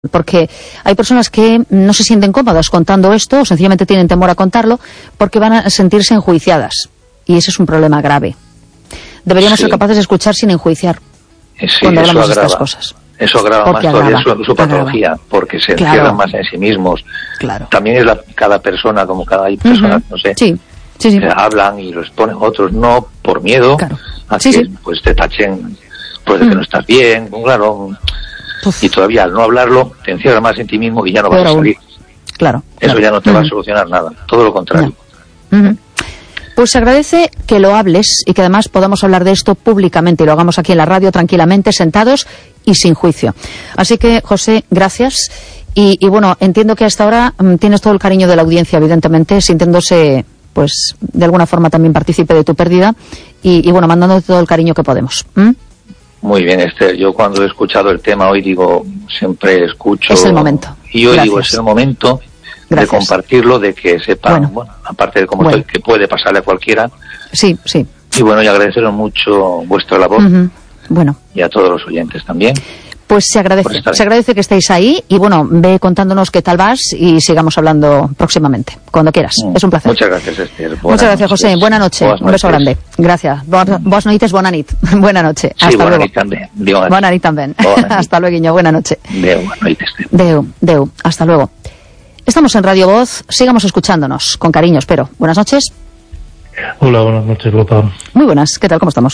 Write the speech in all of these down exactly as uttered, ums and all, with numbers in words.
Porque hay personas que no se sienten cómodas contando esto o sencillamente tienen temor a contarlo porque van a sentirse enjuiciadas. Y ese es un problema grave. Deberíamos sí. ser capaces de escuchar sin enjuiciar sí, cuando hablamos agrava, de estas cosas. Eso agrava porque más todavía agrava, su, su patología, agrava. porque se claro. encierran más en sí mismos. Claro. También es la, cada persona, como cada hay personas, uh-huh. no sé, sí. Sí, sí. que hablan y lo exponen, otros no, por miedo claro. a sí, que sí. pues te tachen pues de uh-huh. que no estás bien, claro. Uf. Y todavía al no hablarlo te encierras más en ti mismo y ya no vas Pero, a salir. Claro. Eso claro. ya no te uh-huh. va a solucionar nada, todo lo contrario. No. Uh-huh. Pues se agradece que lo hables y que además podamos hablar de esto públicamente y lo hagamos aquí en la radio tranquilamente, sentados y sin juicio. Así que, José, gracias. Y, y bueno, entiendo que hasta ahora um, tienes todo el cariño de la audiencia, evidentemente, sintiéndose, pues, de alguna forma también partícipe de tu pérdida y, y bueno, mandándote todo el cariño que podemos. ¿Mm? Muy bien, Esther. Yo cuando he escuchado el tema hoy digo, siempre escucho. Es el momento. Y hoy Gracias. digo, es el momento Gracias. de compartirlo, de que sepan, bueno, bueno aparte de cómo bueno. estoy, que puede pasarle a cualquiera. Sí, sí. Y bueno, y agradeceros mucho vuestra labor. Uh-huh. Bueno. Y a todos los oyentes también. Pues se agradece, se agradece que estéis ahí y bueno, ve contándonos qué tal vas y sigamos hablando próximamente, cuando quieras. Mm. Es un placer. Muchas gracias, Esther. Buenas Muchas gracias, noches. José. Buena noche. Buenas un beso noches. grande. Gracias. Buenas noites, buena nit. Buena noche. Sí, Hasta buena luego. nit también. Digo, buena nit también. Hasta luego, Guiño. Buena noche. Deu, buena noite, Esther. Deu, deu. Hasta luego. Estamos en Radio Voz. Sigamos escuchándonos. Con cariño, espero. Buenas noches. Hola, buenas noches, Lopa. Muy buenas. ¿Qué tal? ¿Cómo estamos?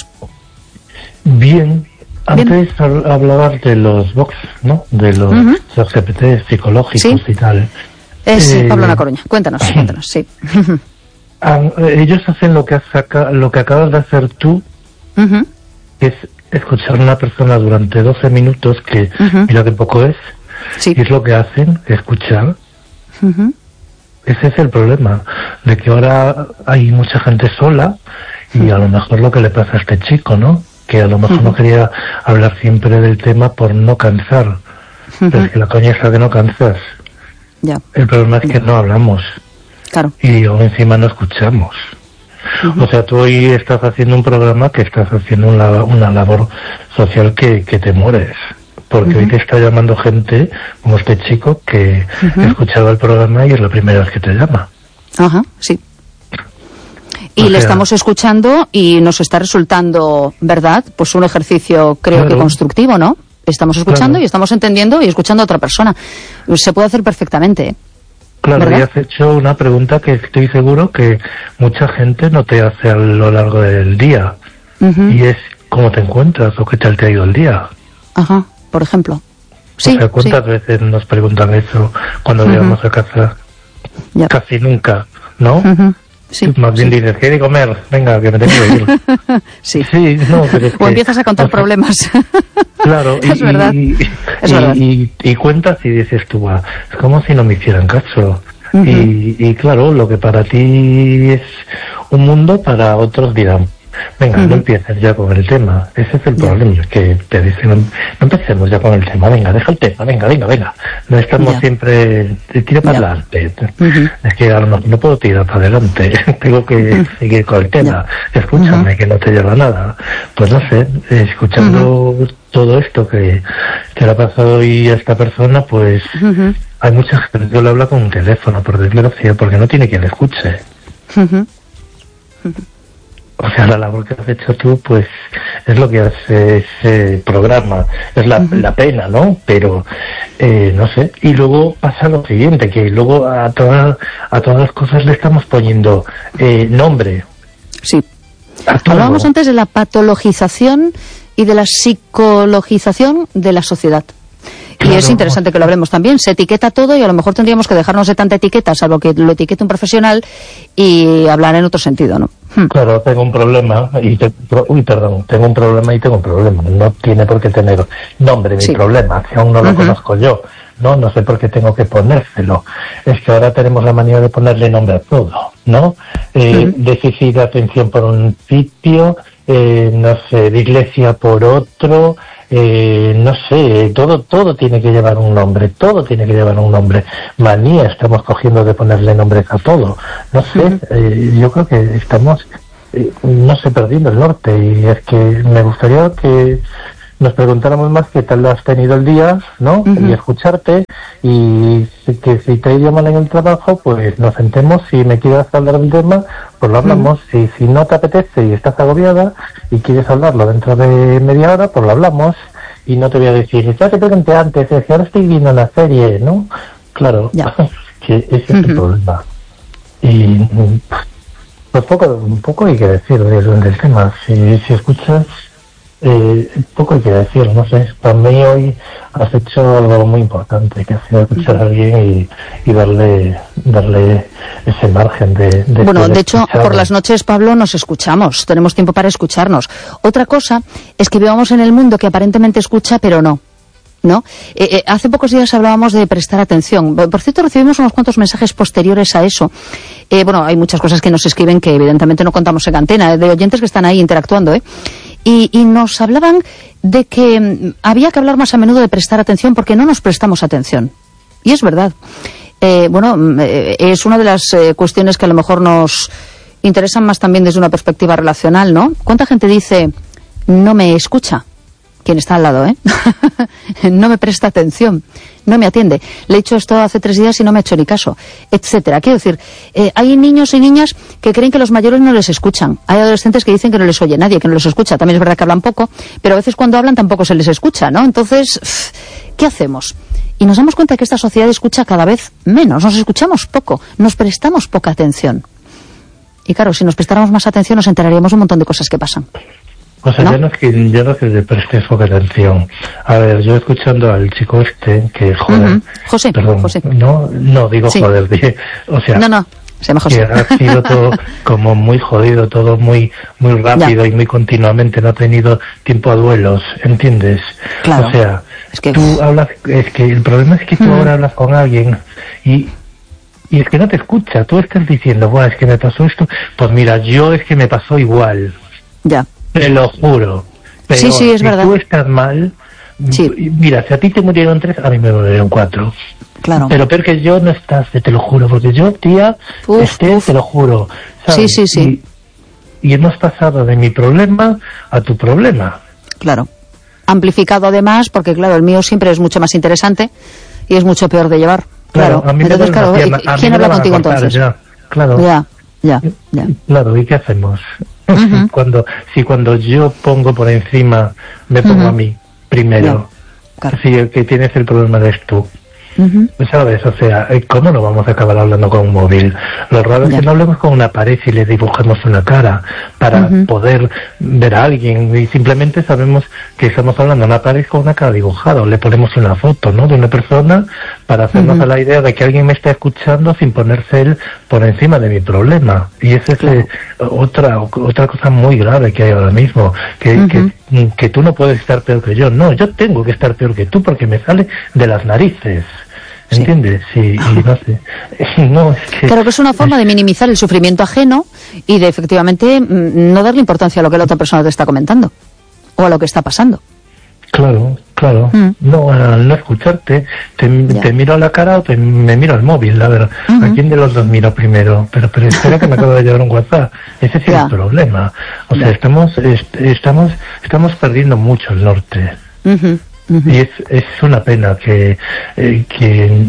Bien. Antes hablabas de los box, ¿no? De los uh-huh. G P T psicológicos ¿Sí? y tal. Es eh, Pablo La Coruña. Cuéntanos, cuéntanos, sí. Ellos hacen lo que, has saca, lo que acabas de hacer tú, uh-huh. que es escuchar a una persona durante doce minutos, que uh-huh. mira que poco es, sí. y es lo que hacen, escuchar. Uh-huh. Ese es el problema, de que ahora hay mucha gente sola, y uh-huh. a lo mejor lo que le pasa a este chico, ¿no? Que a lo mejor uh-huh. no quería hablar siempre del tema por no cansar. Uh-huh. Pero es que la coña es que no cansas. Ya. El problema es que no hablamos. Claro. Y aún encima no escuchamos. Uh-huh. O sea, tú hoy estás haciendo un programa que estás haciendo una, una labor social que, que te mueres. Porque uh-huh. hoy te está llamando gente, como este chico, que uh-huh. ha escuchado el programa y es la primera vez que te llama. Ajá, sí. Y o le sea, estamos escuchando y nos está resultando, ¿verdad? Pues un ejercicio, creo claro. que constructivo, ¿no? Estamos escuchando claro. y estamos entendiendo y escuchando a otra persona. Se puede hacer perfectamente. Claro, ¿verdad? y has hecho una pregunta que estoy seguro que mucha gente no te hace a lo largo del día. Uh-huh. Y es, ¿cómo te encuentras o qué tal te ha ido el día? Ajá, por ejemplo. Sí, o sea, ¿cuántas sí. veces nos preguntan eso cuando uh-huh. llegamos a casa? Yep. Casi nunca, ¿no? Uh-huh. Sí, más bien sí. dices, ¿qué de comer? Venga, que me tengo que ir. sí. sí no, pero es o que, empiezas a contar o sea, problemas. Claro, es y, verdad. Y, es y, verdad. Y, y cuentas y dices tú, ah, es como si no me hicieran caso. Uh-huh. y, y claro, lo que para ti es un mundo, para otros dirán, venga, uh-huh. no empieces ya con el tema. Ese es el yeah. problema, que te dicen, no empecemos ya con el tema, venga, deja el tema, venga, venga, venga. No estamos yeah. siempre, tira para yeah. adelante. Uh-huh. Es que a lo mejor no puedo tirar para adelante, tengo que uh-huh. seguir con el tema. Yeah. Escúchame, uh-huh. que no te lleva nada. Pues no sé, escuchando uh-huh. todo esto que, que le ha pasado hoy a esta persona, pues uh-huh. hay mucha gente que le habla con un teléfono, por desgracia, porque no tiene quien le escuche. Uh-huh. Uh-huh. O sea, la labor que has hecho tú, pues, es lo que hace ese programa. Es la, uh-huh. la pena, ¿no? Pero, eh, no sé. Y luego pasa lo siguiente, que luego a todas, a todas las cosas le estamos poniendo eh, nombre. Sí. Hablábamos antes de la patologización y de la psicologización de la sociedad. Claro. Y es interesante que lo hablemos también. Se etiqueta todo y a lo mejor tendríamos que dejarnos de tanta etiqueta, salvo que lo etiquete un profesional, y hablar en otro sentido, ¿no? Claro, tengo un problema y te, uy, perdón, tengo un problema y tengo un problema. No tiene por qué tener nombre mi sí. problema, si aún no lo uh-huh. conozco yo. No, no sé por qué tengo que ponérselo. Es que ahora tenemos la manía de ponerle nombre a todo, ¿no? Eh, uh-huh. Déficit de atención por un sitio, eh, no sé, de iglesia por otro. Eh, no sé, todo todo tiene que llevar un nombre, todo tiene que llevar un nombre. Manía estamos cogiendo de ponerle nombres a todo. No sé, eh, yo creo que estamos, eh, no sé, perdiendo el norte. Y es que me gustaría que nos preguntáramos más qué tal has tenido el día, ¿no? Uh-huh. Y escucharte, y que si te llaman en el trabajo, pues nos sentemos, si me quieres hablar del tema, pues lo hablamos, uh-huh. y si no te apetece y estás agobiada y quieres hablarlo dentro de media hora, pues lo hablamos, y no te voy a decir, ya te pregunté antes, es que ahora estoy viendo la serie, ¿no? Claro, yeah. que ese es uh-huh. el problema. Y pues poco, un poco hay que decir del, del tema, si, si escuchas... Eh, poco hay que decir, no sé, para mí hoy has hecho algo muy importante, que ha sido escuchar a alguien y, y darle darle ese margen de... de bueno, de hecho, escucharlo. Por las noches, Pablo, nos escuchamos, tenemos tiempo para escucharnos. Otra cosa es que vivamos en el mundo que aparentemente escucha, pero no. ¿No? Eh, eh, hace pocos días hablábamos de prestar atención. Por cierto, recibimos unos cuantos mensajes posteriores a eso. Eh, bueno, hay muchas cosas que nos escriben que evidentemente no contamos en antena, de oyentes que están ahí interactuando, ¿eh? Y, y nos hablaban de que mm, había que hablar más a menudo de prestar atención porque no nos prestamos atención. Y es verdad. Eh, bueno, eh, es una de las eh, cuestiones que a lo mejor nos interesan más también desde una perspectiva relacional, ¿no? ¿Cuánta gente dice, no me escucha? Quien está al lado, ¿eh? No me presta atención, no me atiende. Le he hecho esto hace tres días y no me ha hecho ni caso, etcétera. Quiero decir, eh, hay niños y niñas que creen que los mayores no les escuchan. Hay adolescentes que dicen que no les oye nadie, que no les escucha. También es verdad que hablan poco, pero a veces cuando hablan tampoco se les escucha, ¿no? Entonces, ¿qué hacemos? Y nos damos cuenta que esta sociedad escucha cada vez menos, nos escuchamos poco, nos prestamos poca atención. Y claro, si nos prestáramos más atención nos enteraríamos de un montón de cosas que pasan. O sea, ¿no? yo no es que yo no es que le prestes poca atención. A ver, yo escuchando al chico este, que joder... Uh-huh. José, perdón, José. No, no, digo sí. joder, dije, o sea... No, no, se llama José. Que ha sido todo como muy jodido, todo muy muy rápido ya. y muy continuamente, no ha tenido tiempo a duelos, ¿entiendes? Claro. O sea, es que... tú hablas... Es que el problema es que tú uh-huh. ahora hablas con alguien y... Y es que no te escucha, tú estás diciendo, bueno, es que me pasó esto, pues mira, yo es que me pasó igual. Ya. Te lo juro. Pero sí, sí, es si verdad. tú estás mal, sí. mira, si a ti te murieron tres, a mí me murieron cuatro. Claro. Pero peor que yo no estás, te lo juro, porque yo, tía, uf, esté, uf. te lo juro. ¿sabes? Sí, sí, sí. Y, y hemos pasado de mi problema a tu problema. Claro. Amplificado además, porque claro, el mío siempre es mucho más interesante y es mucho peor de llevar. Claro, claro. A mí entonces, me claro, pierna, a ¿quién habla contigo entonces? Ya. Claro. Ya, ya, ya. Claro, ¿y qué hacemos? Uh-huh. Cuando, si cuando yo pongo por encima, me pongo uh-huh. a mí primero. Yeah. Claro. Si el que tienes el problema eres tú. Uh-huh. ¿Sabes? O sea, ¿cómo no vamos a acabar hablando con un móvil? Lo raro yeah. es que no hablemos con una pared y le dibujemos una cara para uh-huh. poder ver a alguien, y simplemente sabemos que estamos hablando de una pared con una cara dibujada, o le ponemos una foto, ¿no?, de una persona para hacernos uh-huh. a la idea de que alguien me está escuchando sin ponerse él por encima de mi problema. Y esa es claro. eh, otra otra cosa muy grave que hay ahora mismo, que, uh-huh. que, que tú no puedes estar peor que yo. No, yo tengo que estar peor que tú porque me sale de las narices. ¿Entiendes? Sí, y no sé. No, es que... Claro que es una forma de minimizar el sufrimiento ajeno y de efectivamente no darle importancia a lo que la otra persona te está comentando o a lo que está pasando. Claro, claro. Mm. No, al no escucharte, te, te miro a la cara o te, me miro al móvil, la verdad. Uh-huh. ¿A quién de los dos miro primero? Pero, pero espera que me acabo de llevar un WhatsApp. Ese sí es el problema. O sea, estamos, est- estamos, estamos perdiendo mucho el norte. Uh-huh. Uh-huh. Y es, es una pena que, eh, que,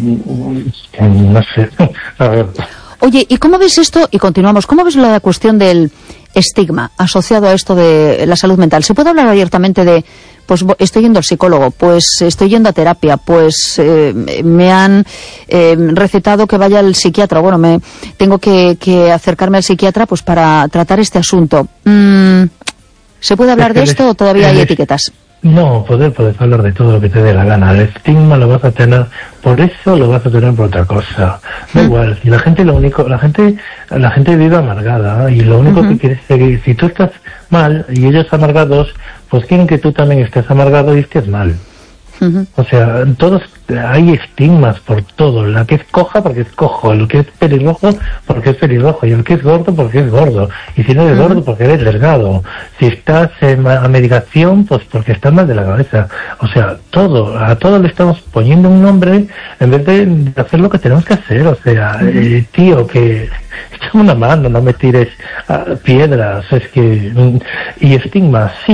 que no sé, a ver. Oye, ¿y cómo ves esto? Y continuamos, ¿cómo ves la cuestión del estigma asociado a esto de la salud mental? ¿Se puede hablar abiertamente de, pues estoy yendo al psicólogo, pues estoy yendo a terapia, pues eh, me han eh, recetado que vaya al psiquiatra, bueno, me tengo que, que acercarme al psiquiatra pues para tratar este asunto? Mm, ¿Se puede hablar de esto o todavía hay etiquetas? No, poder, puedes hablar de todo lo que te dé la gana. El estigma lo vas a tener, por eso lo vas a tener por otra cosa. Da uh-huh. igual. Y la gente lo único, la gente, la gente vive amargada, y lo único uh-huh. que quieres seguir, si tú estás mal y ellos amargados, pues quieren que tú también estés amargado y estés mal. Uh-huh. O sea, todos hay estigmas por todo. La que es coja porque es cojo, el que es pelirrojo porque es pelirrojo, y el que es gordo porque es gordo, y si no eres uh-huh. gordo porque eres delgado, si estás en, a medicación pues porque estás mal de la cabeza. O sea, todo, a todo le estamos poniendo un nombre en vez de hacer lo que tenemos que hacer. O sea, uh-huh. eh, tío, que echa una mano, no me tires uh, piedras, es que, y estigmas sí,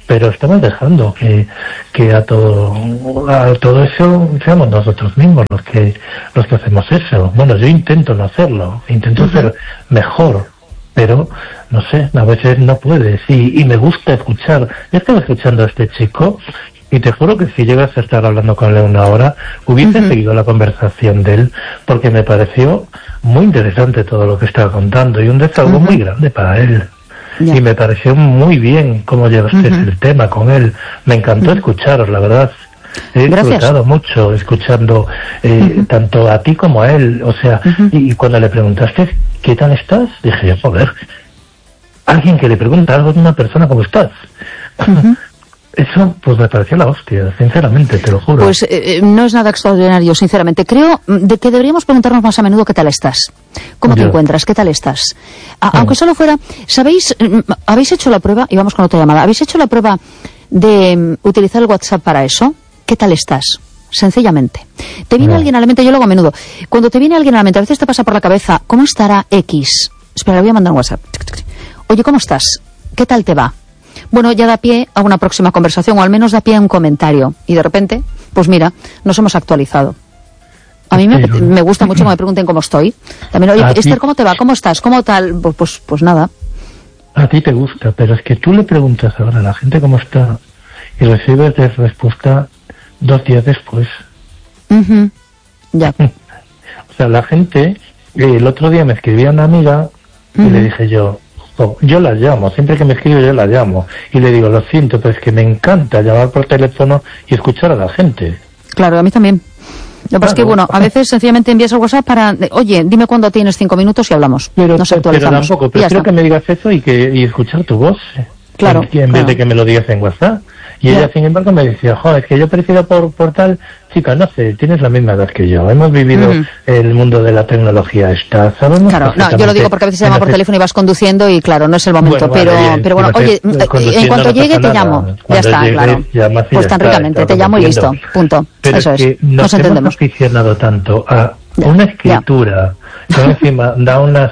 pero estamos dejando que, que a todo a todo eso seamos nosotros mismos los que los que hacemos eso. Bueno, yo intento no hacerlo, intento uh-huh. ser mejor, pero no sé, a veces no puedes, y, y me gusta escuchar. Yo estaba escuchando a este chico y te juro que si llegas a estar hablando con él una hora, hubiese uh-huh. seguido la conversación de él, porque me pareció muy interesante todo lo que estaba contando y un desahogo uh-huh. muy grande para él. Yeah. Y me pareció muy bien cómo llevaste uh-huh. el tema con él. Me encantó uh-huh. escucharos, la verdad. He Gracias. disfrutado mucho escuchando eh, uh-huh. tanto a ti como a él. O sea, uh-huh. y, y cuando le preguntaste ¿qué tal estás? Dije yo, joder, alguien que le pregunta algo de una persona, ¿cómo estás? Uh-huh. Eso, pues me pareció la hostia, sinceramente, te lo juro. Pues eh, no es nada extraordinario, sinceramente. Creo de que deberíamos preguntarnos más a menudo qué tal estás. ¿Cómo Yo. te encuentras? ¿Qué tal estás? A, sí. Aunque solo fuera, ¿sabéis? ¿Habéis hecho la prueba? Y vamos con otra llamada. ¿Habéis hecho la prueba de um, utilizar el WhatsApp para eso? ¿Qué tal estás? Sencillamente. Te viene no. alguien a la mente, yo lo hago a menudo. Cuando te viene alguien a la mente, a veces te pasa por la cabeza, ¿cómo estará X? Espera, le voy a mandar un WhatsApp. Oye, ¿cómo estás? ¿Qué tal te va? Bueno, ya da pie a una próxima conversación, o al menos da pie a un comentario. Y de repente, pues mira, nos hemos actualizado. A mí me, me gusta mucho que me pregunten cómo estoy. También, oye, Esther, ¿cómo te va? ¿Cómo estás? ¿Cómo tal? Pues, pues, pues nada. A ti te gusta, pero es que tú le preguntas ahora a la gente cómo está y recibes de respuesta dos días después. Uh-huh. Ya. O sea, la gente, el otro día me escribía una amiga y uh-huh. le dije yo, oh, yo la llamo, siempre que me escribe yo la llamo y le digo, lo siento, pero es que me encanta llamar por teléfono y escuchar a la gente. Claro, a mí también. Lo que pasa es que, bueno, a veces sencillamente envías el WhatsApp para, oye, dime cuándo tienes cinco minutos y hablamos. Pero, Nos actualizamos. Pero tampoco, prefiero que me digas eso y que y escuchar tu voz. Claro. En, en claro. vez de que me lo digas en WhatsApp. Y yeah. ella, sin embargo, me decía, joder, es que yo prefiero por, por tal... Chica, no sé, tienes la misma edad que yo. Hemos vivido mm. el mundo de la tecnología esta, ¿sabemos? Claro, no, yo lo digo porque a veces se llama por teléfono y vas conduciendo y, claro, no es el momento. Bueno, pero, vale, bien, pero bueno, oye, en cuanto no llegue te llamo. Cuando ya está, llegue, claro. Pues tan ricamente, te llamo y listo, punto. Pero eso es. es, nos, nos entendemos. Hemos aficionado tanto a ya, una escritura ya. que encima da unas...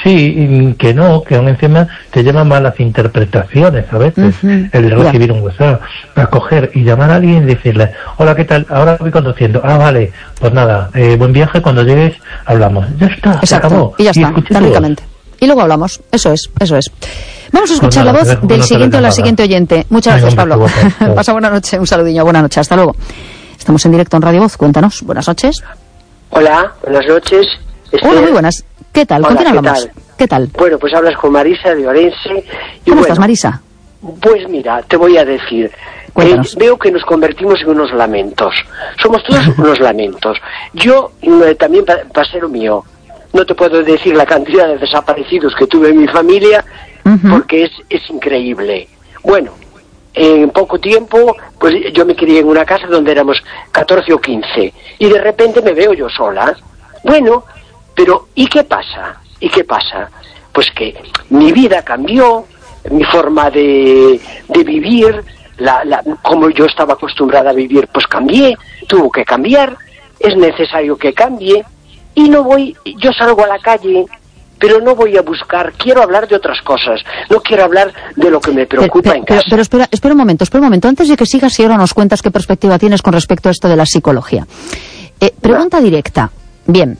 Sí, que no, que aún encima te lleva malas interpretaciones a veces, uh-huh. el de recibir yeah. un WhatsApp, a coger y llamar a alguien y decirle, hola, ¿qué tal? Ahora voy conduciendo. Ah, vale, pues nada, eh, buen viaje, cuando llegues hablamos. Ya está, Exacto. se acabó. Y ya está, tan ricamente. Y luego hablamos, eso es, eso es. Vamos a escuchar pues nada, la voz del siguiente o la siguiente oyente. Muchas gracias, Pablo. Pasa buena noche, un saludillo, buena noche, hasta luego. Estamos en directo en Radio Voz, cuéntanos, buenas noches. Hola, buenas noches. Este... Hola, muy buenas. ¿Qué tal? Hola, ¿Con quién hablamos? ¿qué tal? ¿Qué tal? Bueno, pues hablas con Marisa de Orense. Y ¿Cómo bueno, estás, Marisa? Pues mira, te voy a decir, eh, veo que nos convertimos en unos lamentos. Somos todos unos lamentos. Yo eh, también pa pasé lo mío. No te puedo decir la cantidad de desaparecidos que tuve en mi familia, uh-huh. porque es, es increíble. Bueno, en poco tiempo, pues yo me crié en una casa donde éramos catorce o quince, y de repente me veo yo sola. Bueno, pero ¿y qué pasa? ¿Y qué pasa? Pues que mi vida cambió, mi forma de, de vivir, la, la, como yo estaba acostumbrada a vivir, pues cambié, tuvo que cambiar, es necesario que cambie, y no voy, yo salgo a la calle, pero no voy a buscar, quiero hablar de otras cosas, no quiero hablar de lo que me preocupa pero, pero, en casa. Pero, pero espera, espera un momento, espera un momento, antes de que sigas y ahora nos cuentas qué perspectiva tienes con respecto a esto de la psicología. Eh, pregunta no. directa, bien...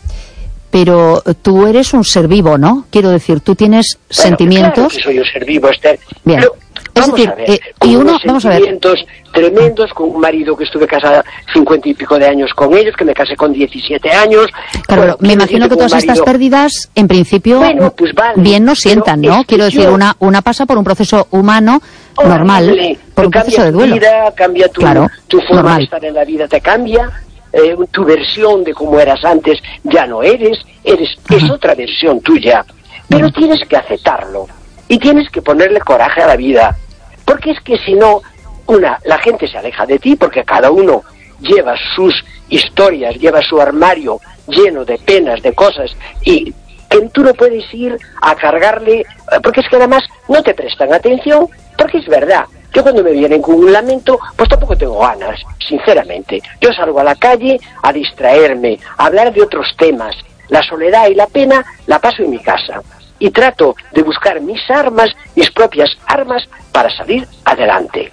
Pero tú eres un ser vivo, ¿no? Quiero decir, tú tienes bueno, sentimientos... Claro que soy un ser vivo, Esther. Bien. Pero, es decir, a ver, eh, y uno, vamos a ver... sentimientos tremendos, con un marido que estuve casada cincuenta y pico de años con ellos, que me casé con diecisiete años... Claro, bueno, me imagino que todas marido... estas pérdidas, en principio, bueno, pues vale, bien nos sientan, ¿no? Quiero decir, yo... una, una pasa por un proceso humano horrible, normal, por un proceso de duelo. Cambia tu vida, cambia tu, claro, tu forma normal. de estar en la vida, te cambia... Eh, tu versión de cómo eras antes ya no eres, eres es otra versión tuya, pero uh-huh. tienes que aceptarlo y tienes que ponerle coraje a la vida, porque es que si no, una, la gente se aleja de ti porque cada uno lleva sus historias, lleva su armario lleno de penas, de cosas, y que tú no puedes ir a cargarle, porque es que además no te prestan atención, porque es verdad. Yo cuando me vienen con un lamento, pues tampoco tengo ganas, sinceramente. Yo salgo a la calle a distraerme, a hablar de otros temas. La soledad y la pena la paso en mi casa. Y trato de buscar mis armas, mis propias armas, para salir adelante.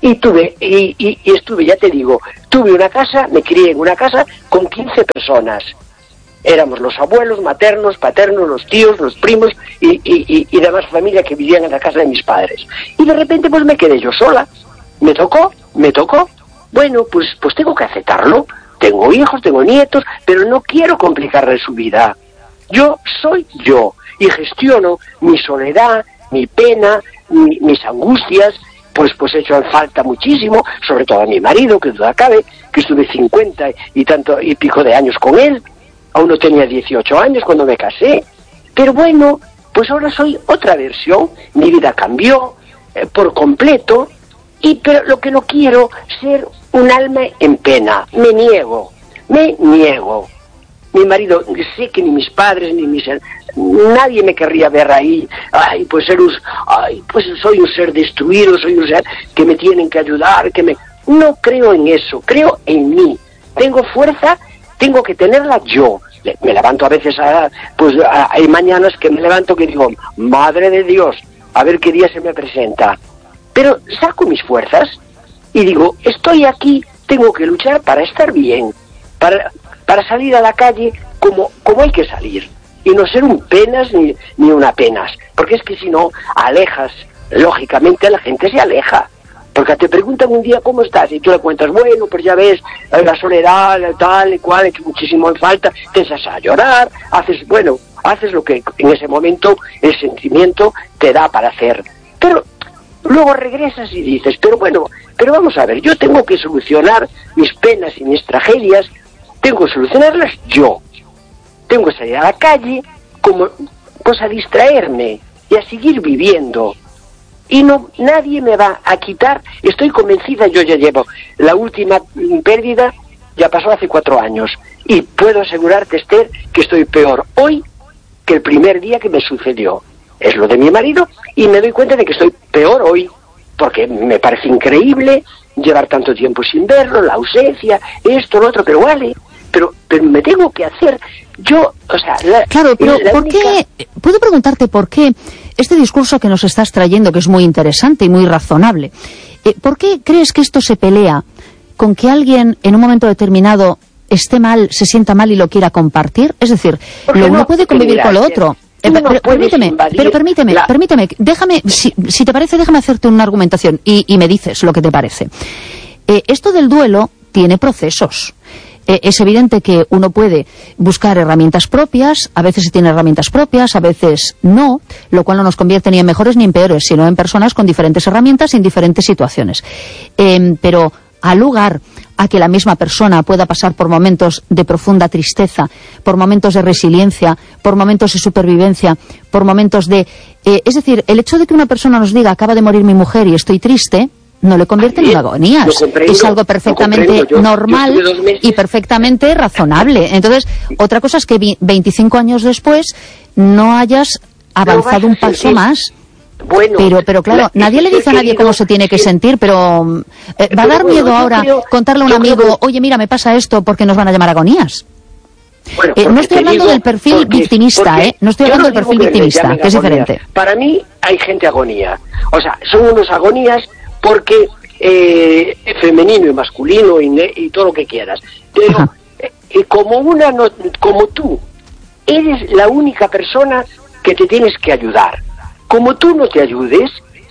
Y tuve, y, y, y estuve, ya te digo, tuve una casa, me crié en una casa con quince personas. Éramos los abuelos, maternos, paternos, los tíos, los primos y, y, y demás familia que vivían en la casa de mis padres. Y de repente pues me quedé yo sola. Me tocó, me tocó. Bueno, pues, pues tengo que aceptarlo. Tengo hijos, tengo nietos, pero no quiero complicarle su vida. Yo soy yo y gestiono mi soledad, mi pena, mi, mis angustias. Pues pues he hecho falta muchísimo, sobre todo a mi marido, que duda cabe, que estuve cincuenta y tanto y pico de años con él. Aún no tenía dieciocho años cuando me casé. Pero bueno, pues ahora soy otra versión. Mi vida cambió eh, por completo. Y pero lo que no quiero ser un alma en pena. Me niego, me niego. Mi marido, sé que ni mis padres, ni mis... nadie me querría ver ahí. Ay, pues ser un... Ay, pues soy un ser destruido, soy un ser que me tienen que ayudar, que me... No creo en eso, creo en mí. Tengo fuerza, tengo que tenerla yo. Me levanto a veces, a, pues a, hay mañanas que me levanto que digo, madre de Dios, a ver qué día se me presenta. Pero saco mis fuerzas y digo, estoy aquí, tengo que luchar para estar bien, para... para salir a la calle como, como hay que salir, y no ser un penas ni, ni una penas, porque es que si no, alejas, lógicamente la gente se aleja, porque te preguntan un día cómo estás, y tú le cuentas, bueno, pues ya ves, la soledad, tal y cual, he hecho muchísimo en falta, te echas a llorar, haces, bueno, haces lo que en ese momento el sentimiento te da para hacer, pero luego regresas y dices, pero bueno, pero vamos a ver, yo tengo que solucionar mis penas y mis tragedias. Tengo que solucionarlas yo. Tengo que salir a la calle como, pues a distraerme y a seguir viviendo. Y no, nadie me va a quitar. Estoy convencida, yo ya llevo la última pérdida, ya pasó hace cuatro años. Y puedo asegurarte, Esther, que estoy peor hoy que el primer día que me sucedió. Es lo de mi marido y me doy cuenta de que estoy peor hoy. Porque me parece increíble llevar tanto tiempo sin verlo, la ausencia, esto, lo otro, pero vale. Pero, pero me tengo que hacer yo, o sea... La, claro, pero la ¿por única... qué? Puedo preguntarte por qué este discurso que nos estás trayendo, que es muy interesante y muy razonable, eh, ¿por qué crees que esto se pelea con que alguien en un momento determinado esté mal, se sienta mal y lo quiera compartir? Es decir, lo uno no, puede convivir mira, con lo otro. Eh, no pero, permíteme, pero permíteme, la... permíteme, déjame, si, si te parece, déjame hacerte una argumentación y, y me dices lo que te parece. Eh, esto del duelo tiene procesos. Eh, es evidente que uno puede buscar herramientas propias, a veces se tiene herramientas propias, a veces no, lo cual no nos convierte ni en mejores ni en peores, sino en personas con diferentes herramientas y en diferentes situaciones. Eh, pero al lugar a que la misma persona pueda pasar por momentos de profunda tristeza, por momentos de resiliencia, por momentos de supervivencia, por momentos de... Eh, es decir, el hecho de que una persona nos diga, acaba de morir mi mujer y estoy triste, no le convierte en agonías. Es algo perfectamente yo, normal yo y perfectamente razonable. Entonces, otra cosa es que veinticinco años después no hayas avanzado un paso más. Bueno, pero, pero claro, la, nadie le dice a nadie cómo se tiene que sentir, pero eh, ¿va a dar miedo bueno, ahora creo, contarle a un amigo, que... oye, mira, me pasa esto porque nos van a llamar agonías? Bueno, eh, no estoy hablando digo, del perfil porque, victimista, porque ¿eh? No estoy hablando del perfil que victimista, que es diferente. Para mí hay gente agonía. O sea, son unos agonías porque eh, femenino y masculino y, ne y todo lo que quieras. Pero eh, como una no, como tú eres la única persona que te tienes que ayudar. Como tú no te ayudes,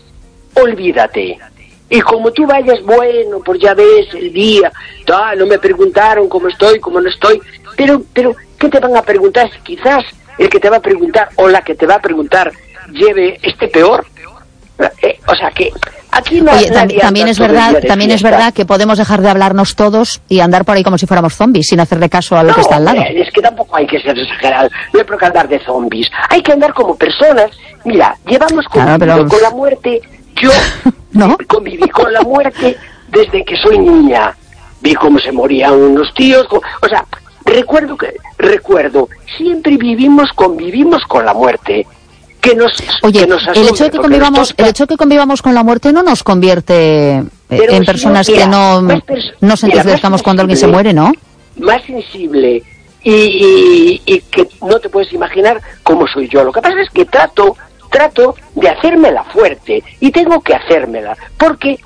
olvídate. Y como tú vayas, bueno, pues ya ves el día, ah, no me preguntaron cómo estoy, cómo no estoy, pero, pero, ¿qué te van a preguntar? Quizás el que te va a preguntar o la que te va a preguntar lleve este peor. Eh, o sea que aquí no. Oye, tam también es verdad, también es verdad que podemos dejar de hablarnos todos y andar por ahí como si fuéramos zombies sin hacerle caso a lo no, que está al lado. Es que tampoco hay que ser exagerado, no hay por qué andar de zombies, hay que andar como personas. Mira, llevamos conviviendo claro, pero... con la muerte. Yo ¿no? conviví con la muerte desde que soy niña. Vi cómo se morían unos tíos, o sea, recuerdo que recuerdo siempre vivimos, convivimos con la muerte. Que nos, Oye, que nos asume, el hecho de que convivamos, toca... el hecho de que convivamos con la muerte no nos convierte Pero en personas si no, mira, que no nos entusiasmamos cuando alguien se muere, ¿no? Más sensible y, y, y que no te puedes imaginar cómo soy yo. Lo que pasa es que trato, trato de hacérmela fuerte y tengo que hacérmela porque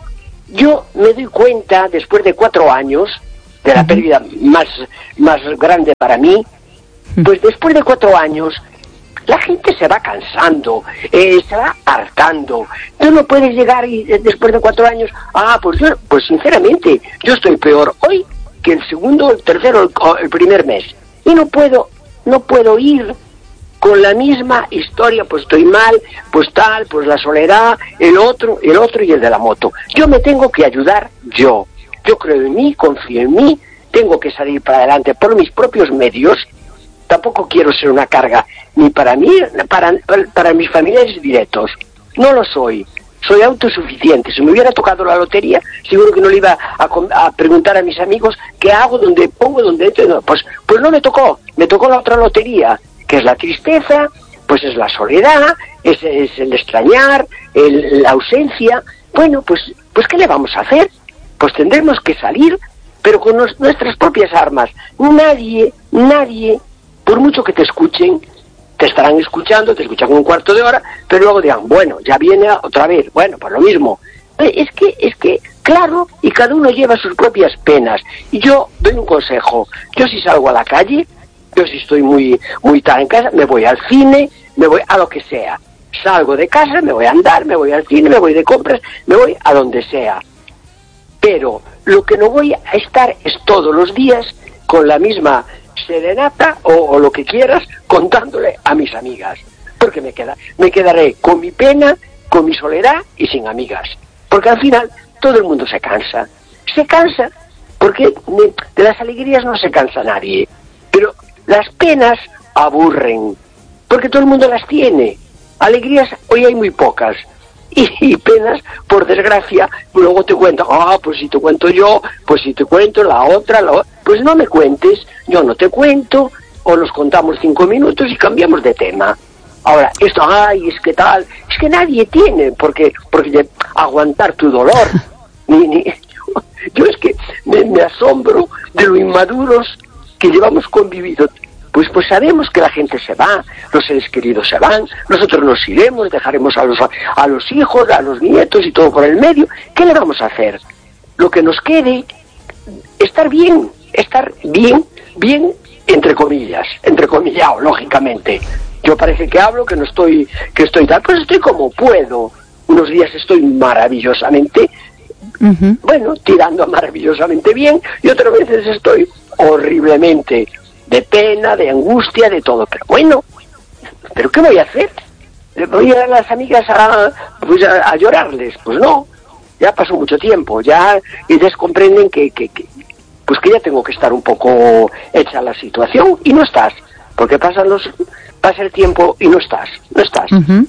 yo me doy cuenta, después de cuatro años, de la pérdida más, más grande para mí, pues después de cuatro años, la gente se va cansando, eh, se va hartando. Tú no puedes llegar y eh, después de cuatro años, ah, pues yo, pues sinceramente, yo estoy peor hoy que el segundo, el tercero, el, el primer mes. Y no puedo, no puedo ir con la misma historia, pues estoy mal, pues tal, pues la soledad, el otro, el otro y el de la moto. Yo me tengo que ayudar yo. Yo creo en mí, confío en mí, tengo que salir para adelante por mis propios medios. Tampoco quiero ser una carga ni para mí, para, para mis familiares directos. No lo soy. Soy autosuficiente. Si me hubiera tocado la lotería, seguro que no le iba a, a preguntar a mis amigos qué hago, dónde pongo, dónde entro. No, pues, pues no me tocó. Me tocó la otra lotería, que es la tristeza, pues es la soledad, es, es el extrañar, el, la ausencia. Bueno, pues, pues ¿qué le vamos a hacer? Pues tendremos que salir, pero con nos, nuestras propias armas. Nadie, nadie, por mucho que te escuchen, te estarán escuchando, te escuchan un cuarto de hora, pero luego dirán, bueno, ya viene otra vez, bueno, pues lo mismo. Es que, es que, claro, y cada uno lleva sus propias penas. Y yo doy un consejo, yo si salgo a la calle, yo si estoy muy, muy tarde en casa, me voy al cine, me voy a lo que sea. Salgo de casa, me voy a andar, me voy al cine, me voy de compras, me voy a donde sea. Pero lo que no voy a estar es todos los días con la misma serenata o, o lo que quieras contándole a mis amigas, porque me queda, me quedaré con mi pena, con mi soledad y sin amigas, porque al final todo el mundo se cansa, se cansa, porque de, de las alegrías no se cansa nadie, pero las penas aburren, porque todo el mundo las tiene. Alegrías hoy hay muy pocas. Y, y penas, por desgracia, luego te cuento, ah, pues si te cuento yo, pues si te cuento la otra, la otra, pues no me cuentes, yo no te cuento, o nos contamos cinco minutos y cambiamos de tema. Ahora, esto, ay, es que tal, es que nadie tiene porque, porque aguantar tu dolor. Ni, ni, yo es que me, me asombro de lo inmaduros que llevamos convivido. Pues, pues sabemos que la gente se va, los seres queridos se van, nosotros nos iremos, dejaremos a los, a los hijos, a los nietos y todo por el medio. ¿Qué le vamos a hacer? Lo que nos quede, estar bien, estar bien, bien, entre comillas, entrecomillado, lógicamente. Yo parece que hablo, que no estoy, que estoy tal, pues estoy como puedo. Unos días estoy maravillosamente, uh-huh. bueno, tirando maravillosamente bien, y otras veces estoy horriblemente de pena, de angustia, de todo. Pero bueno, ¿pero qué voy a hacer? ¿Le voy a ir a las amigas a, pues a, a llorarles? Pues no, ya pasó mucho tiempo, ya ellas comprenden que, que, que, pues que ya tengo que estar un poco hecha la situación, y no estás, porque pasan los, pasa el tiempo y no estás, no estás. Uh-huh.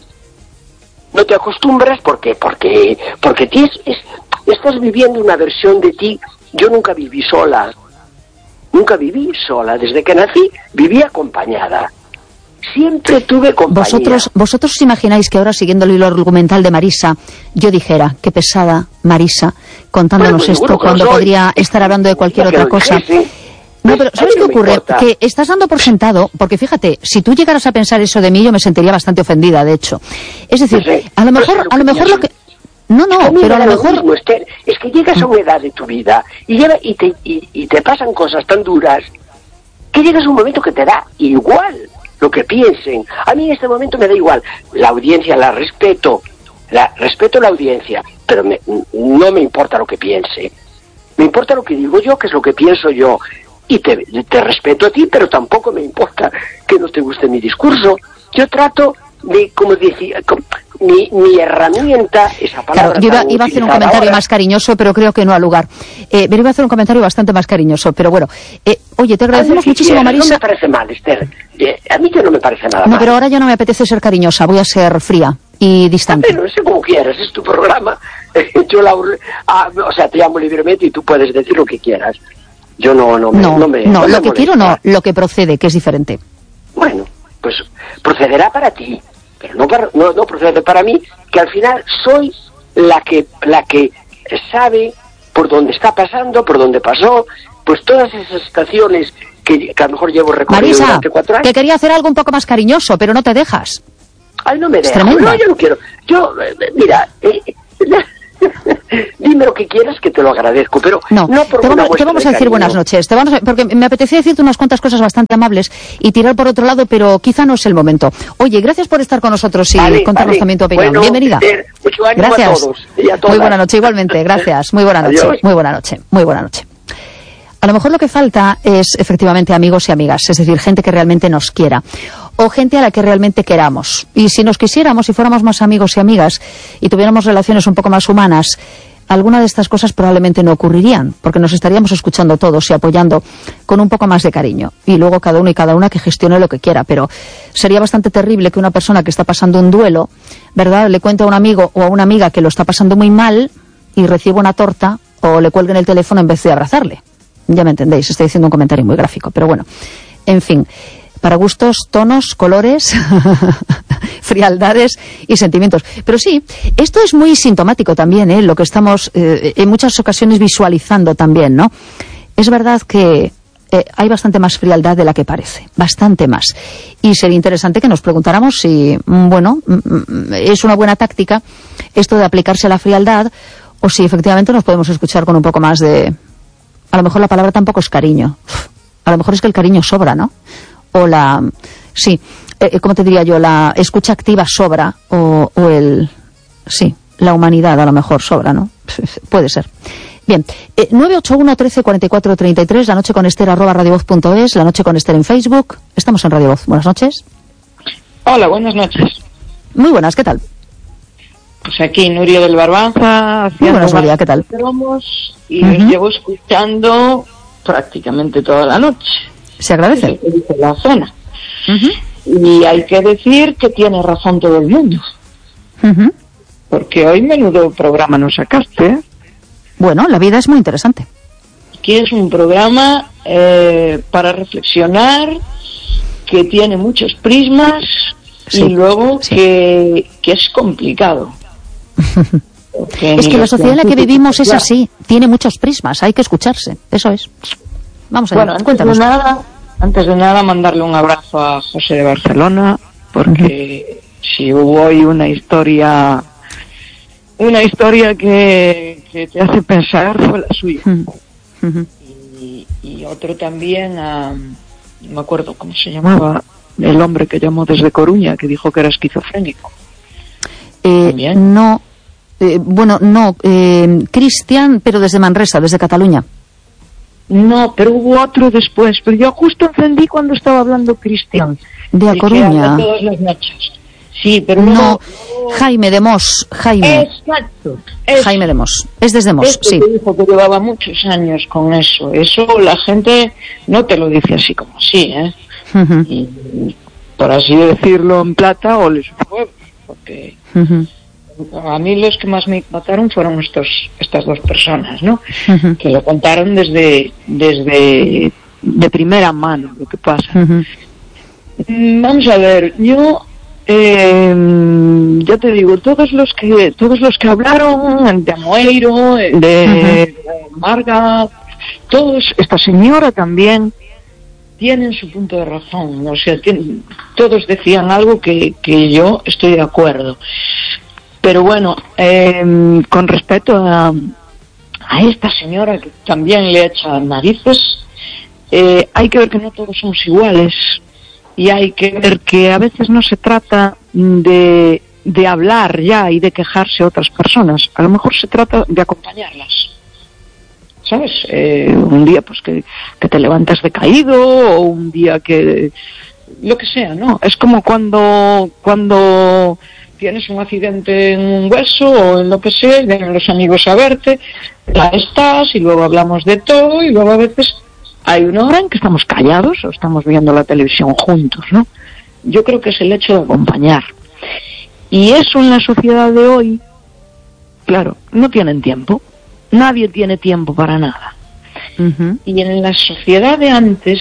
No te acostumbras porque, porque, porque ti es, es, estás viviendo una versión de ti. Yo nunca viví sola. Nunca viví sola, desde que nací viví acompañada. Siempre tuve compañía. Vosotros, vosotros os imagináis que ahora, siguiendo el hilo argumental de Marisa, yo dijera, qué pesada Marisa, contándonos bueno, pues, esto cuando soy. Podría estar hablando de cualquier otra cosa. Dijese, no, pero ¿sabes qué ocurre? Importa. Que estás dando por sentado, porque fíjate, si tú llegaras a pensar eso de mí, yo me sentiría bastante ofendida, de hecho. Es decir, no sé, a lo mejor, a lo mejor lo que... No, no, es pero a lo mejor... Mismo, Esther, es que llegas a una edad de tu vida y, lleva, y, te, y, y te pasan cosas tan duras que llegas a un momento que te da igual lo que piensen. A mí en este momento me da igual. La audiencia la respeto, la respeto la audiencia, pero me, no me importa lo que piense. Me importa lo que digo yo, que es lo que pienso yo. Y te, te respeto a ti, pero tampoco me importa que no te guste mi discurso. Yo trato de, como decía... Como, Mi, mi herramienta, esa palabra. Claro, yo iba, iba a hacer un comentario ahora. más cariñoso, pero creo que no ha lugar. Eh, pero iba a hacer un comentario bastante más cariñoso, pero bueno. Eh, oye, te agradecemos mí, muchísimo, Marisa. No me parece mal, Esther. Eh, a mí que no me parece nada no, mal. No, pero ahora ya no me apetece ser cariñosa, voy a ser fría y distante. Ah, pero sé como quieras, es tu programa. Yo la, ah, o sea, te llamo libremente y tú puedes decir lo que quieras. Yo no, no me... No, no, me, no, no lo me que molesta. quiero no, lo que procede, que es diferente. Bueno, pues procederá para ti. Pero no, para, no, no procede para mí, que al final soy la que la que sabe por dónde está pasando, por dónde pasó, pues todas esas estaciones que, que a lo mejor llevo recorrido Marisa, durante cuatro años. que quería hacer algo un poco más cariñoso, pero no te dejas. Ay, no me dejo, no, yo no quiero. Yo, eh, mira, eh, Dime lo que quieras, que te lo agradezco, pero no, no por te una vamos, te vamos a decir cariño. buenas noches, te vamos a, porque me apetecía decirte unas cuantas cosas bastante amables y tirar por otro lado, pero quizá no es el momento. Oye, gracias por estar con nosotros y vale, contarnos vale. también tu opinión. Bueno, bienvenida. Eh, mucho ánimo gracias. a todos y a todas. Muy buena noche, igualmente, gracias. Muy buena noche, muy buena noche, muy buena noche. A lo mejor lo que falta es efectivamente amigos y amigas, es decir, gente que realmente nos quiera o gente a la que realmente queramos. Y si nos quisiéramos, si fuéramos más amigos y amigas y tuviéramos relaciones un poco más humanas, alguna de estas cosas probablemente no ocurrirían, porque nos estaríamos escuchando todos y apoyando con un poco más de cariño. Y luego cada uno y cada una que gestione lo que quiera, pero sería bastante terrible que una persona que está pasando un duelo, ¿verdad?, le cuente a un amigo o a una amiga que lo está pasando muy mal y reciba una torta o le cuelguen el teléfono en vez de abrazarle. Ya me entendéis, estoy diciendo un comentario muy gráfico, pero bueno, en fin, para gustos, tonos, colores, frialdades y sentimientos. Pero sí, esto es muy sintomático también, ¿eh? Lo que estamos eh, en muchas ocasiones visualizando también, ¿no? Es verdad que eh, hay bastante más frialdad de la que parece, bastante más. Y sería interesante que nos preguntáramos si, bueno, es una buena táctica esto de aplicarse a la frialdad o si efectivamente nos podemos escuchar con un poco más de... A lo mejor la palabra tampoco es cariño. A lo mejor es que el cariño sobra, ¿no? O la... Sí, eh, ¿cómo te diría yo? La escucha activa sobra o, o el... Sí, la humanidad a lo mejor sobra, ¿no? Puede ser. Bien, eh, nueve ocho uno, trece, cuarenta y cuatro, treinta y tres, la noche con Esther, arroba radiovoz punto es, la noche con Esther en Facebook. Estamos en Radio Voz. Buenas noches. Hola, buenas noches. Muy buenas, ¿qué tal? Pues aquí Nuria del Barbanza. Muy buenas, Nuria, ¿qué tal? Y uh-huh. os llevo escuchando prácticamente toda la noche. Se agradece. La cena. Uh-huh. Y hay que decir que tiene razón todo el mundo. Uh-huh. Porque hoy menudo programa nos sacaste, ¿eh? Bueno, la vida es muy interesante. Aquí es un programa eh, para reflexionar, que tiene muchos prismas, sí, y luego sí. que, que es complicado. Es que la sociedad en la que vivimos es así, tiene muchos prismas, hay que escucharse, eso es. Vamos a ver, bueno, antes cuéntanos. De nada, antes de nada, mandarle un abrazo a José de Barcelona, porque uh-huh. si hubo hoy una historia, una historia que, que te hace pensar, fue la suya. Uh-huh. Y, y otro también a, no me acuerdo cómo se llamaba, el hombre que llamó desde Coruña, que dijo que era esquizofrénico. Eh, no, eh, bueno, no, eh, Cristian, pero desde Manresa, desde Cataluña. No, pero hubo otro después, pero yo justo encendí cuando estaba hablando Cristian. De A Coruña. Todas las noches. Sí, pero no, no, Jaime de Mos, Jaime. Exacto. Es, Jaime de Mos, es desde Mos, este sí. Que dijo que llevaba muchos años con eso. Eso la gente no te lo dice así como así, ¿eh? Uh-huh. Y, por así decirlo en plata, o les huevos, porque uh-huh. a mí los que más me mataron fueron estos, estas dos personas, ¿no? Uh-huh. Que lo contaron desde, desde de primera mano lo que pasa. Uh-huh. Vamos a ver, yo eh, ya te digo, todos los que todos los que hablaron, de Amoeiro, de, uh-huh. de Marga, todos, esta señora también, tienen su punto de razón. O sea, tienen, todos decían algo que, que yo estoy de acuerdo. Pero bueno, eh, con respecto a, a esta señora que también le echa narices, eh, hay que ver que no todos somos iguales. Y hay que ver que a veces no se trata de, de hablar ya y de quejarse a otras personas. A lo mejor se trata de acompañarlas. ¿Sabes? Eh, un día pues que, que te levantas decaído, o un día que... lo que sea, ¿no? Es como cuando cuando tienes un accidente en un hueso o en lo que sea, vienen los amigos a verte, ya estás, y luego hablamos de todo, y luego a veces hay una hora en que estamos callados o estamos viendo la televisión juntos, ¿no? Yo creo que es el hecho de acompañar. Y eso en la sociedad de hoy, claro, no tienen tiempo. Nadie tiene tiempo para nada. Uh-huh. Y en la sociedad de antes,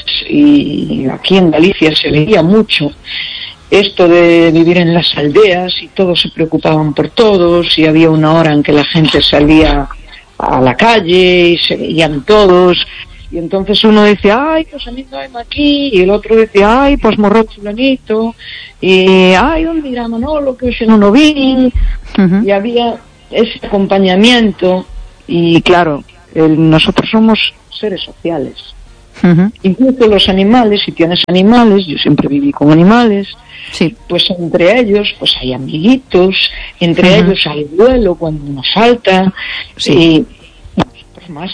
y aquí en Galicia se veía mucho esto de vivir en las aldeas, y todos se preocupaban por todos, y había una hora en que la gente salía a la calle y se veían todos, y entonces uno decía, ay, pues a mí no hay aquí, y el otro decía, ay, pues morró fulanito, y ay, ¿dónde irá Manolo, que hoy no lo vi? Uh-huh. Y había ese acompañamiento. Y claro, el, nosotros somos seres sociales. Uh-huh. Incluso los animales, si tienes animales, yo siempre viví con animales, sí. Pues entre ellos pues hay amiguitos, entre uh-huh. ellos hay duelo cuando uno falta, sí. Y pues más.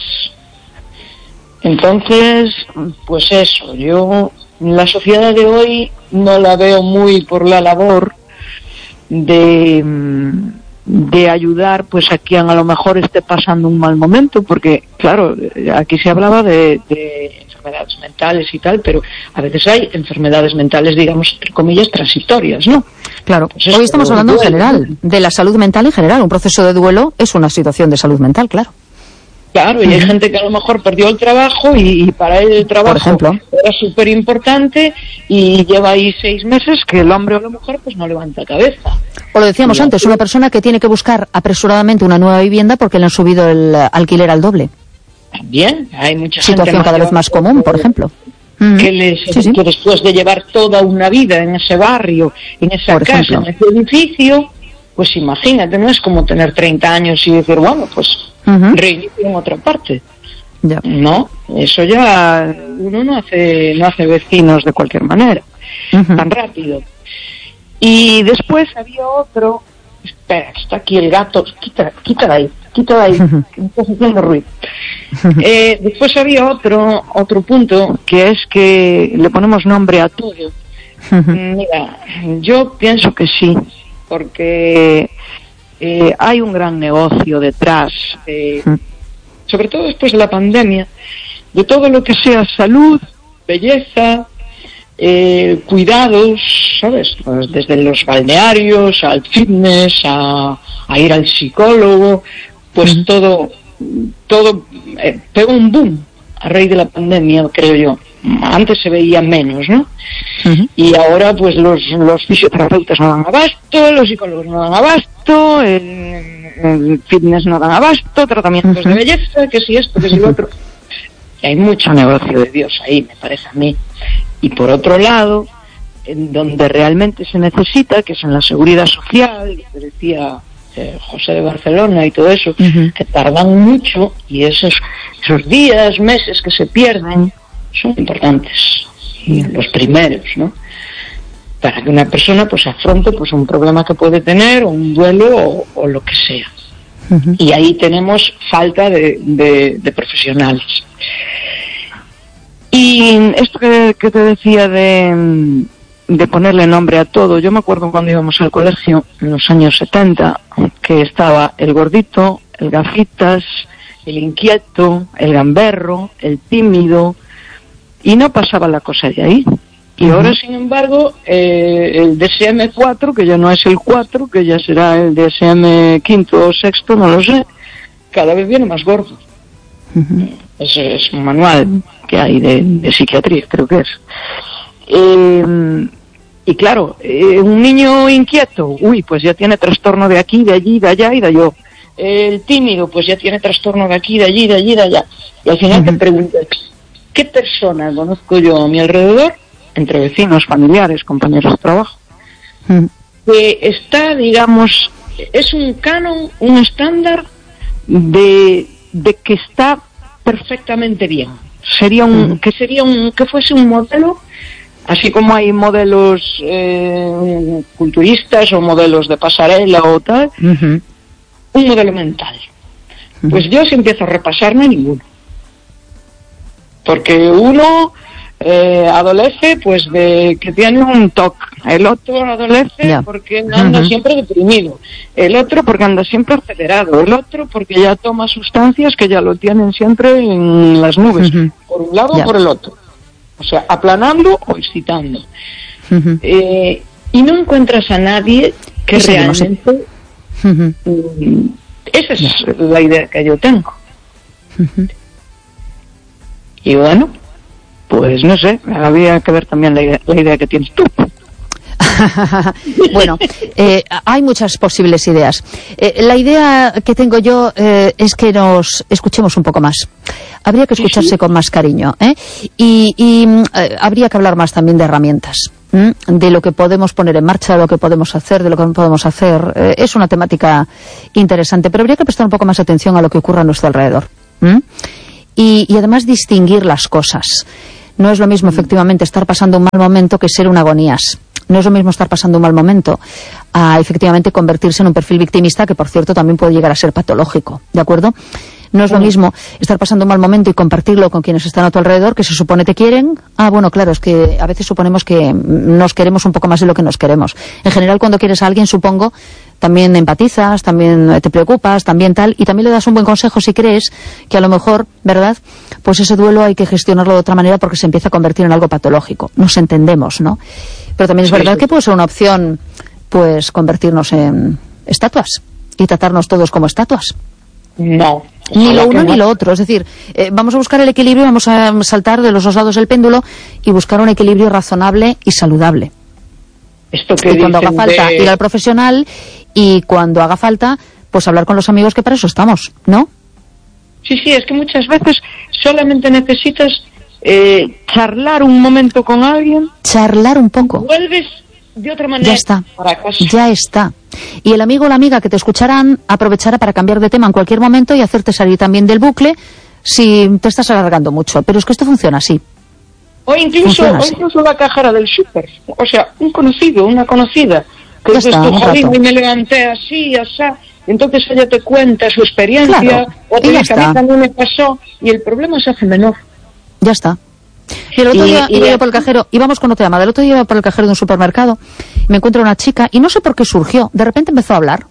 Entonces, pues eso, yo la sociedad de hoy no la veo muy por la labor de, de ayudar pues a quien a lo mejor esté pasando un mal momento, porque claro, aquí se hablaba de, de enfermedades mentales y tal, pero a veces hay enfermedades mentales, digamos, entre comillas, transitorias, ¿no? Claro, pues hoy estamos hablando en general, de la salud mental en general. Un proceso de duelo es una situación de salud mental, claro. Claro, y hay uh-huh. gente que a lo mejor perdió el trabajo y, y para él el trabajo, por ejemplo, era súper importante y lleva ahí seis meses que el hombre o la mujer pues no levanta cabeza. O lo decíamos y antes, así, una persona que tiene que buscar apresuradamente una nueva vivienda porque le han subido el alquiler al doble. También, hay mucha situación gente cada vez más común, por ejemplo. Que, les, sí, sí. que después de llevar toda una vida en ese barrio, en esa por casa, ejemplo. En ese edificio, pues imagínate, no es como tener treinta años y decir, bueno, pues uh-huh. reinicio en otra parte. Ya. No, eso ya uno no hace no hace vecinos de cualquier manera, uh-huh. tan rápido. Y después había otro, espera, está aquí el gato, quita, quita de ahí, quita de ahí, uh-huh. que me estás haciendo ruido. Uh-huh. Eh, después había otro otro punto, que es que le ponemos nombre a todo. Uh-huh. Mira, yo pienso que sí, porque eh, hay un gran negocio detrás, eh, uh-huh. sobre todo después de la pandemia, de todo lo que sea salud, belleza, eh, cuidados, ¿sabes? Pues desde los balnearios al fitness, a, a ir al psicólogo, pues uh-huh. todo, todo eh, pegó un boom a raíz de la pandemia, creo yo. Antes se veía menos, ¿no? Uh-huh. Y ahora pues los, los fisioterapeutas no dan abasto, los psicólogos no dan abasto, el, el fitness no dan abasto, tratamientos uh-huh. de belleza, que si esto, que si lo otro. Y hay mucho negocio de Dios ahí, me parece a mí. Y por otro lado, en donde realmente se necesita, que es en la seguridad social, que decía eh, José de Barcelona y todo eso, uh-huh. que tardan mucho, y esos, esos días, meses que se pierden, son importantes, y los primeros, ¿no? Para que una persona pues afronte pues un problema que puede tener, o un duelo, o, o lo que sea. Uh-huh. Y ahí tenemos falta de, de, de profesionales. Y esto que, que te decía de, de ponerle nombre a todo, yo me acuerdo cuando íbamos al colegio en los años setenta, que estaba el gordito, el gafitas, el inquieto, el gamberro, el tímido, y no pasaba la cosa de ahí. Y uh-huh. ahora, sin embargo, eh, el D S M cuatro, que ya no es el cuatro, que ya será el D S M quinto o sexto, no lo sé, cada vez viene más gordo. Uh-huh. Es, es un manual que hay de, de psiquiatría, creo que es. Eh, y claro, eh, un niño inquieto, uy, pues ya tiene trastorno de aquí, de allí, de allá y de allá. El tímido, pues ya tiene trastorno de aquí, de allí, de allí, de allá. Y al final uh-huh. te preguntas, ¿qué persona conozco yo a mi alrededor, entre vecinos, familiares, compañeros de trabajo, mm. que está, digamos, es un canon, un estándar de, de que está perfectamente bien? Sería un, mm. que sería un, que fuese un modelo, así como hay modelos eh, culturistas o modelos de pasarela o tal, mm-hmm. un modelo mental. Mm-hmm. Pues yo si empiezo a repasar no hay ninguno. Porque uno eh, adolece pues de que tiene un T O C, el otro adolece yeah. porque anda uh-huh. siempre deprimido, el otro porque anda siempre acelerado, el otro porque ya toma sustancias que ya lo tienen siempre en las nubes, uh-huh. por un lado yeah. o por el otro, o sea, aplanando o excitando. Uh-huh. Eh, y no encuentras a nadie que sí, realmente... Uh-huh. Mm, esa es yeah. la idea que yo tengo. Uh-huh. Y bueno, pues no sé, había que ver también la idea, la idea que tienes tú. Bueno, eh, hay muchas posibles ideas. Eh, la idea que tengo yo eh, es que nos escuchemos un poco más. Habría que escucharse sí, sí. con más cariño, ¿eh? Y, y eh, habría que hablar más también de herramientas. ¿m? de lo que podemos poner en marcha, de lo que podemos hacer, de lo que no podemos hacer. Eh, es una temática interesante, pero habría que prestar un poco más atención a lo que ocurre a nuestro alrededor. Y, y además distinguir las cosas. No es lo mismo, efectivamente, estar pasando un mal momento que ser un agonías. No es lo mismo estar pasando un mal momento a, efectivamente, convertirse en un perfil victimista, que, por cierto, también puede llegar a ser patológico, ¿de acuerdo? No es lo mismo estar pasando un mal momento y compartirlo con quienes están a tu alrededor, que se supone te quieren. Ah, bueno, claro, es que a veces suponemos que nos queremos un poco más de lo que nos queremos. En general, cuando quieres a alguien, supongo, también empatizas, también te preocupas, también tal, y también le das un buen consejo si crees que a lo mejor, ¿verdad?, pues ese duelo hay que gestionarlo de otra manera porque se empieza a convertir en algo patológico. Nos entendemos, ¿no? Pero también es sí, verdad sí. que puede ser una opción, pues, convertirnos en estatuas y tratarnos todos como estatuas. No. Ni lo uno ni lo otro. Es decir, eh, vamos a buscar el equilibrio, vamos a saltar de los dos lados del péndulo y buscar un equilibrio razonable y saludable. Esto que y cuando haga falta de... ir al profesional, y cuando haga falta, pues hablar con los amigos, que para eso estamos, ¿no? Sí, sí, es que muchas veces solamente necesitas eh, charlar un momento con alguien. Charlar un poco. Vuelves de otra manera. Ya está. Para casa. Ya está. Y el amigo o la amiga que te escucharán aprovechará para cambiar de tema en cualquier momento y hacerte salir también del bucle si te estás alargando mucho. Pero es que esto funciona así. O incluso, o incluso la cajera del súper. O sea, un conocido, una conocida. Que dices tú, jolín, y me levanté así, así. Entonces ella te cuenta su experiencia. Claro, o te dice, a mí también me pasó. Y el problema se hace menor. Ya está. Y el otro y, día y iba ya... yo por el cajero, íbamos con otra llamada, el otro día iba por el cajero de un supermercado, me encuentro una chica, y no sé por qué surgió, de repente empezó a hablar,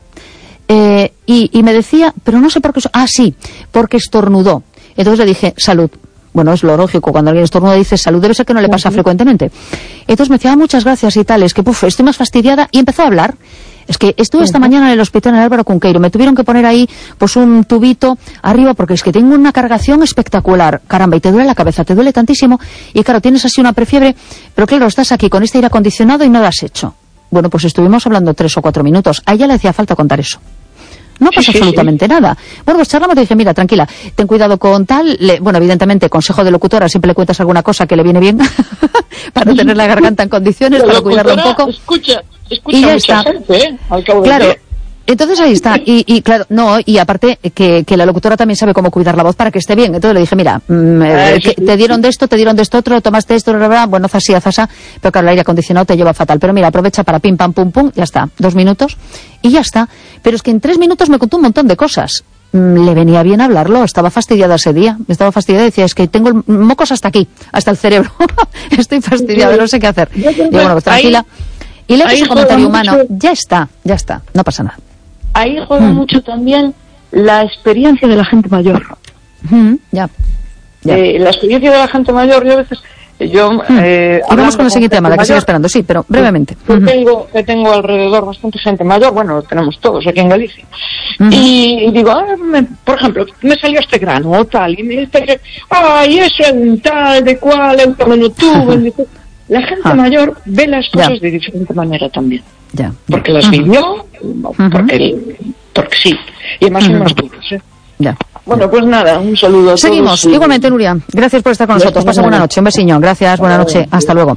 eh, y, y me decía, pero no sé por qué, ah, sí, porque estornudó. Entonces le dije, salud. Bueno, es lo lógico, cuando alguien estornuda dice salud, debe ser que no le pasa uh-huh. frecuentemente. Entonces me decía, ah, muchas gracias y tal, es que, puf, estoy más fastidiada, y empezó a hablar. Es que estuve uh-huh. esta mañana en el hospital en Álvaro Cunqueiro, me tuvieron que poner ahí pues un tubito arriba porque es que tengo una cargación espectacular, caramba, y te duele la cabeza, te duele tantísimo, y claro, tienes así una prefiebre, pero claro, estás aquí con este aire acondicionado y no lo has hecho. Bueno, pues estuvimos hablando tres o cuatro minutos, a ella le hacía falta contar eso. No pasa sí, sí, absolutamente sí. nada. Bueno, pues charlamos, te dije, mira, tranquila, ten cuidado con tal. Le, bueno, evidentemente, consejo de locutora, siempre le cuentas alguna cosa que le viene bien para tener la garganta en condiciones, para cuidarla un poco. Escucha, escucha y ya mucha está. gente, ¿eh? Al cabo claro. del día. Entonces ahí está, y, y claro, no, y aparte que, que la locutora también sabe cómo cuidar la voz para que esté bien. Entonces le dije, mira, mm, eh, que te dieron de esto, te dieron de esto otro, tomaste esto, bla, bla, bueno, zasí, zasá, pero claro, el aire acondicionado te lleva fatal. Pero mira, aprovecha para pim, pam, pum, pum, ya está, dos minutos, y ya está. Pero es que en tres minutos me contó un montón de cosas. Mm, le venía bien hablarlo, estaba fastidiada ese día, estaba fastidiada, decía, es que tengo mocos hasta aquí, hasta el cerebro, estoy fastidiada, no sé qué hacer. Y digo, bueno, pues tranquila. Y le puse un comentario humano, mucho. ya está, ya está, no pasa nada. Ahí juega mm. mucho también la experiencia de la gente mayor. Mm, ya. ya. Eh, la experiencia de la gente mayor, yo a veces... yo mm. eh, Y vamos con la siguiente llamada, que sigue esperando, sí, pero brevemente. Yo uh-huh. tengo, que tengo alrededor bastante gente mayor, bueno, lo tenemos todos aquí en Galicia. Uh-huh. Y, y digo, ah, me, por ejemplo, me salió este grano o tal, y me dice, ay, eso es un tal, de cual, eu tamén lo tuve. La gente ah. mayor ve las cosas ya. de diferente manera también. Ya. Porque las vivió, uh-huh. porque, porque sí. Y además uh-huh. son más duros, ¿eh? Ya. Bueno, pues nada, un saludo a Seguimos, todos. igualmente, Nuria. Gracias por estar con nosotros. Pasa buena noche, un besiño. Gracias, buena noche. Hasta luego.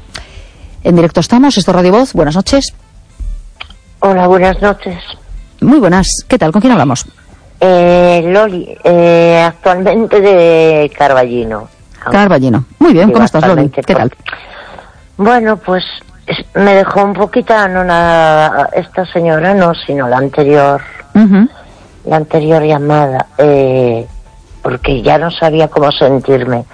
En directo estamos, esto es Radio Voz. Buenas noches. Hola, buenas noches. Muy buenas. ¿Qué tal? ¿Con quién hablamos? Eh, Loli, eh, actualmente de Carballino. Carballino. Muy bien, ¿cómo estás, Loli? ¿Qué tal? Bueno, pues me dejó un poquito anonadada esta señora, no, sino la anterior, uh-huh. la anterior llamada, eh, porque ya no sabía cómo sentirme.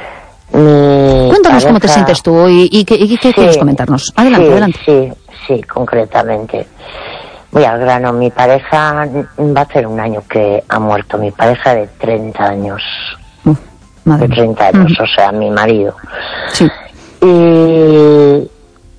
Mi Cuéntanos pareja... cómo te sientes tú y, y, y, y qué sí, quieres comentarnos. Adelante, sí, adelante. Sí, sí, concretamente. Voy al grano. Mi pareja va a hacer un año que ha muerto. Mi pareja de treinta años. Uh, madre de treinta años, uh-huh. o sea, mi marido. Sí. Y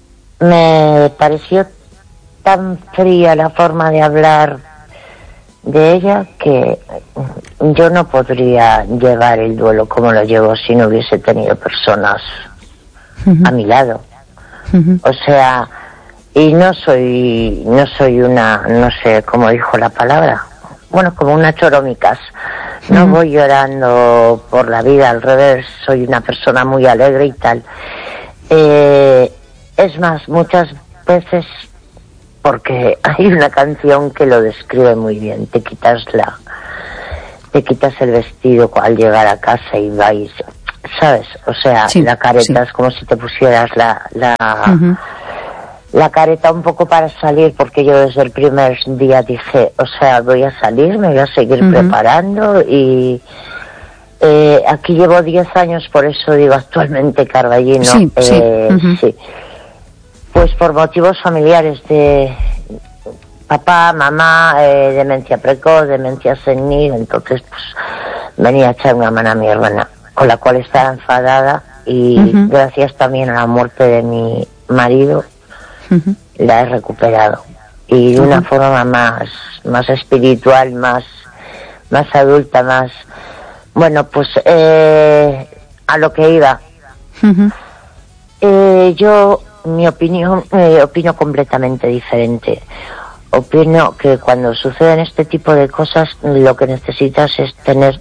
me pareció tan fría la forma de hablar de ella que yo no podría llevar el duelo como lo llevo si no hubiese tenido personas uh-huh. a mi lado. Uh-huh. O sea, y no soy no soy una, no sé cómo dijo la palabra, bueno, como una choromicas. No uh-huh. voy llorando por la vida, al revés, soy una persona muy alegre y tal. Eh, es más, muchas veces, porque hay una canción que lo describe muy bien, te quitas la, te quitas el vestido al llegar a casa y vais, ¿sabes? O sea, sí, la careta sí. es como si te pusieras la, la, uh-huh. la careta un poco para salir, porque yo desde el primer día dije, o sea, voy a salir, me voy a seguir uh-huh. preparando y eh, aquí llevo diez años, por eso digo actualmente Carballino, sí, eh, sí. Uh-huh. sí. Pues por motivos familiares de papá, mamá, eh, demencia precoz, demencia senil, entonces pues venía a echar una mano a mi hermana, con la cual estaba enfadada y uh-huh. gracias también a la muerte de mi marido uh-huh. la he recuperado y de uh-huh. una forma más más espiritual, más más adulta, más bueno, pues eh, a lo que iba. Uh-huh. Eh, yo mi opinión, eh, opino completamente diferente. Opino que cuando suceden este tipo de cosas, lo que necesitas es tener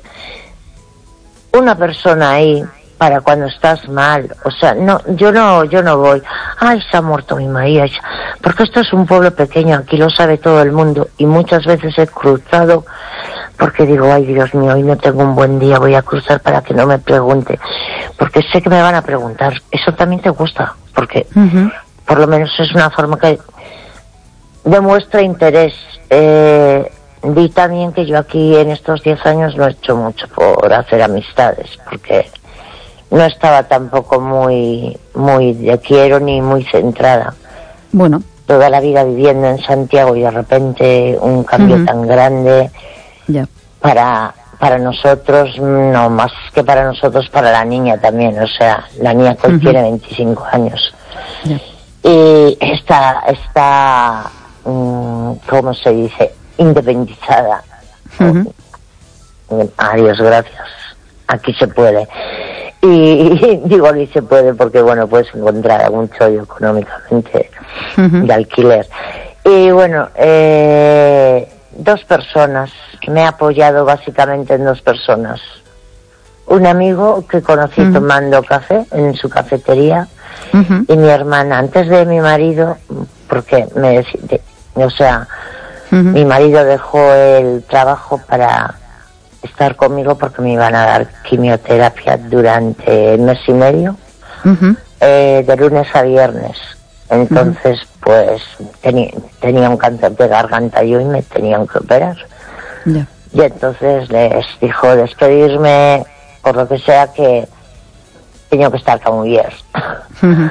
una persona ahí para cuando estás mal. O sea, no, yo no, yo no voy, ay, se ha muerto mi marido, porque esto es un pueblo pequeño, aquí lo sabe todo el mundo, y muchas veces he cruzado porque digo, ay, Dios mío, hoy no tengo un buen día, voy a cruzar para que no me pregunte, porque sé que me van a preguntar. Eso también te gusta, porque uh-huh. por lo menos es una forma que demuestra interés. Eh, vi también que yo aquí en estos diez años no he hecho mucho por hacer amistades, porque no estaba tampoco muy muy de quiero ni muy centrada. Bueno. Toda la vida viviendo en Santiago y de repente un cambio uh-huh. tan grande yeah. para para nosotros, no más que para nosotros, para la niña también. O sea, la niña que uh-huh. tiene veinticinco años. Yeah. Y está, está um, ¿cómo se dice? Independizada. Uh-huh. Adiós, gracias. Aquí se puede. Y, y digo aquí se puede porque, bueno, puedes encontrar algún chollo económicamente uh-huh. de alquiler. Y bueno, eh, dos personas, me he apoyado básicamente en dos personas. Un amigo que conocí uh-huh. tomando café en su cafetería uh-huh. y mi hermana, antes de mi marido, porque me decide, o sea, uh-huh. mi marido dejó el trabajo para estar conmigo porque me iban a dar quimioterapia durante el mes y medio, uh-huh. eh, de lunes a viernes. Entonces, uh-huh. pues teni- tenía un cáncer de garganta yo y me tenían que operar. Yeah. Y entonces les dijo despedirme, por lo que sea, que tenía que estar como bien. Uh-huh.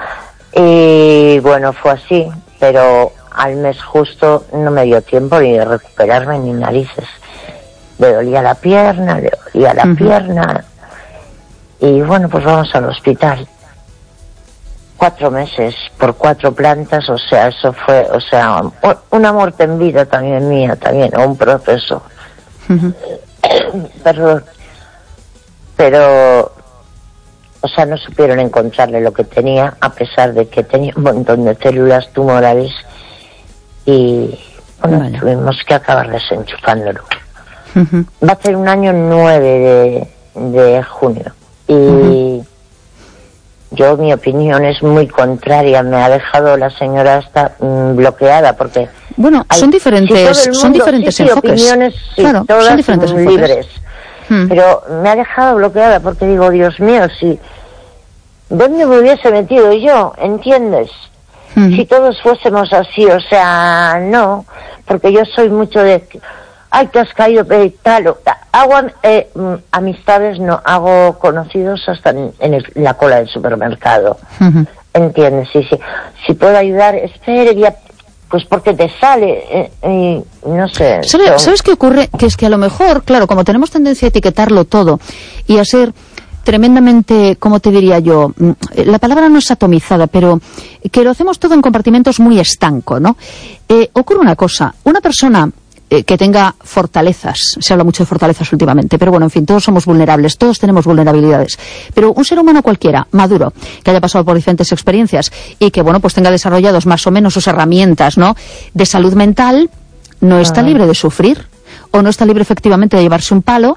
Y bueno, fue así, pero al mes justo no me dio tiempo ni de recuperarme ni narices. Le dolía la pierna, le dolía la uh-huh. pierna. Y bueno, pues vamos al hospital. Cuatro meses por cuatro plantas, o sea, eso fue, o sea, una muerte en vida también mía, también, o un proceso. Uh-huh. Perdón. Pero, o sea, no supieron encontrarle lo que tenía, a pesar de que tenía un montón de células tumorales. Y, bueno, vale. tuvimos que acabar desenchufándolo. Uh-huh. Va a ser un año nueve de, de junio. Y uh-huh. yo, mi opinión es muy contraria. Me ha dejado la señora esta mmm, bloqueada porque... Bueno, hay, son diferentes, si mundo, son diferentes sí, sí, enfoques. Opiniones, sí, claro, todas son diferentes son enfoques. libres. Hmm. Pero me ha dejado bloqueada porque digo, Dios mío, si... ¿dónde me hubiese metido yo? ¿Entiendes? Hmm. Si todos fuésemos así, o sea, no. Porque yo soy mucho de... ay, te has caído, eh, tal, o, hago eh, amistades, no, hago conocidos hasta en, en, el, en la cola del supermercado. Uh-huh. ¿Entiendes? Sí, sí. Si puedo ayudar, espere, ya, pues porque te sale, eh, eh, no sé. ¿Sabe, son... ¿Sabes qué ocurre? Que es que a lo mejor, claro, como tenemos tendencia a etiquetarlo todo y a ser tremendamente, ¿cómo te diría yo? La palabra no es atomizada, pero que lo hacemos todo en compartimentos muy estanco, ¿no? Eh, ocurre una cosa, una persona... Eh, que tenga fortalezas, se habla mucho de fortalezas últimamente, pero bueno, en fin, todos somos vulnerables, todos tenemos vulnerabilidades, pero un ser humano cualquiera, maduro, que haya pasado por diferentes experiencias y que, bueno, pues tenga desarrollados más o menos sus herramientas, ¿no?, de salud mental, no está libre de sufrir, o no está libre efectivamente de llevarse un palo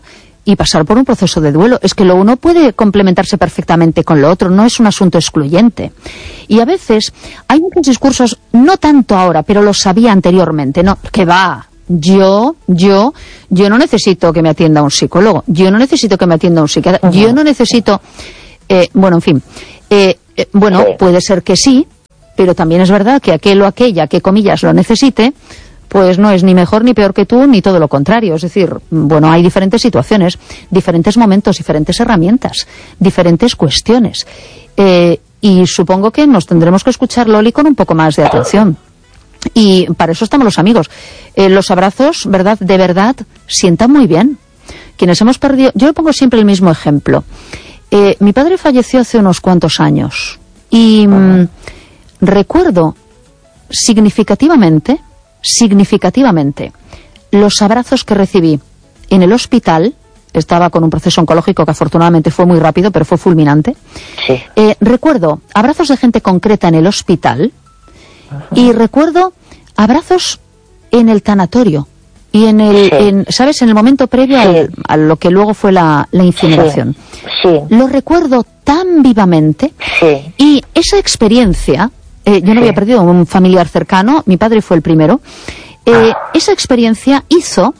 y pasar por un proceso de duelo. Es que lo uno puede complementarse perfectamente con lo otro, no es un asunto excluyente. Y a veces hay muchos discursos, no tanto ahora, pero los sabía anteriormente, no, que va, yo, yo, yo no necesito que me atienda un psicólogo, yo no necesito que me atienda un psiquiatra, uh-huh. yo no necesito, eh, bueno, en fin, eh, eh, bueno, sí. puede ser que sí, pero también es verdad que aquel o aquella que, comillas, lo necesite, pues no es ni mejor ni peor que tú, ni todo lo contrario. Es decir, bueno, hay diferentes situaciones, diferentes momentos, diferentes herramientas, diferentes cuestiones. Eh, y supongo que nos tendremos que escuchar, Loli, con un poco más de atención. Y para eso estamos los amigos. Eh, los abrazos, ¿verdad? De verdad, sientan muy bien. Quienes hemos perdido... Yo le pongo siempre el mismo ejemplo. Eh, mi padre falleció hace unos cuantos años. Y mmm, recuerdo significativamente... significativamente los abrazos que recibí en el hospital. Estaba con un proceso oncológico que afortunadamente fue muy rápido, pero fue fulminante. Sí. Eh, recuerdo abrazos de gente concreta en el hospital. Ajá. Y recuerdo abrazos en el tanatorio y en el, sí. en, ¿sabes? En el momento previo sí. al, a lo que luego fue la, la incineración. Sí. Sí. Lo recuerdo tan vivamente. Sí. Y esa experiencia... Eh, yo no sí. había perdido un familiar cercano, mi padre fue el primero. Eh, ah. Esa experiencia hizo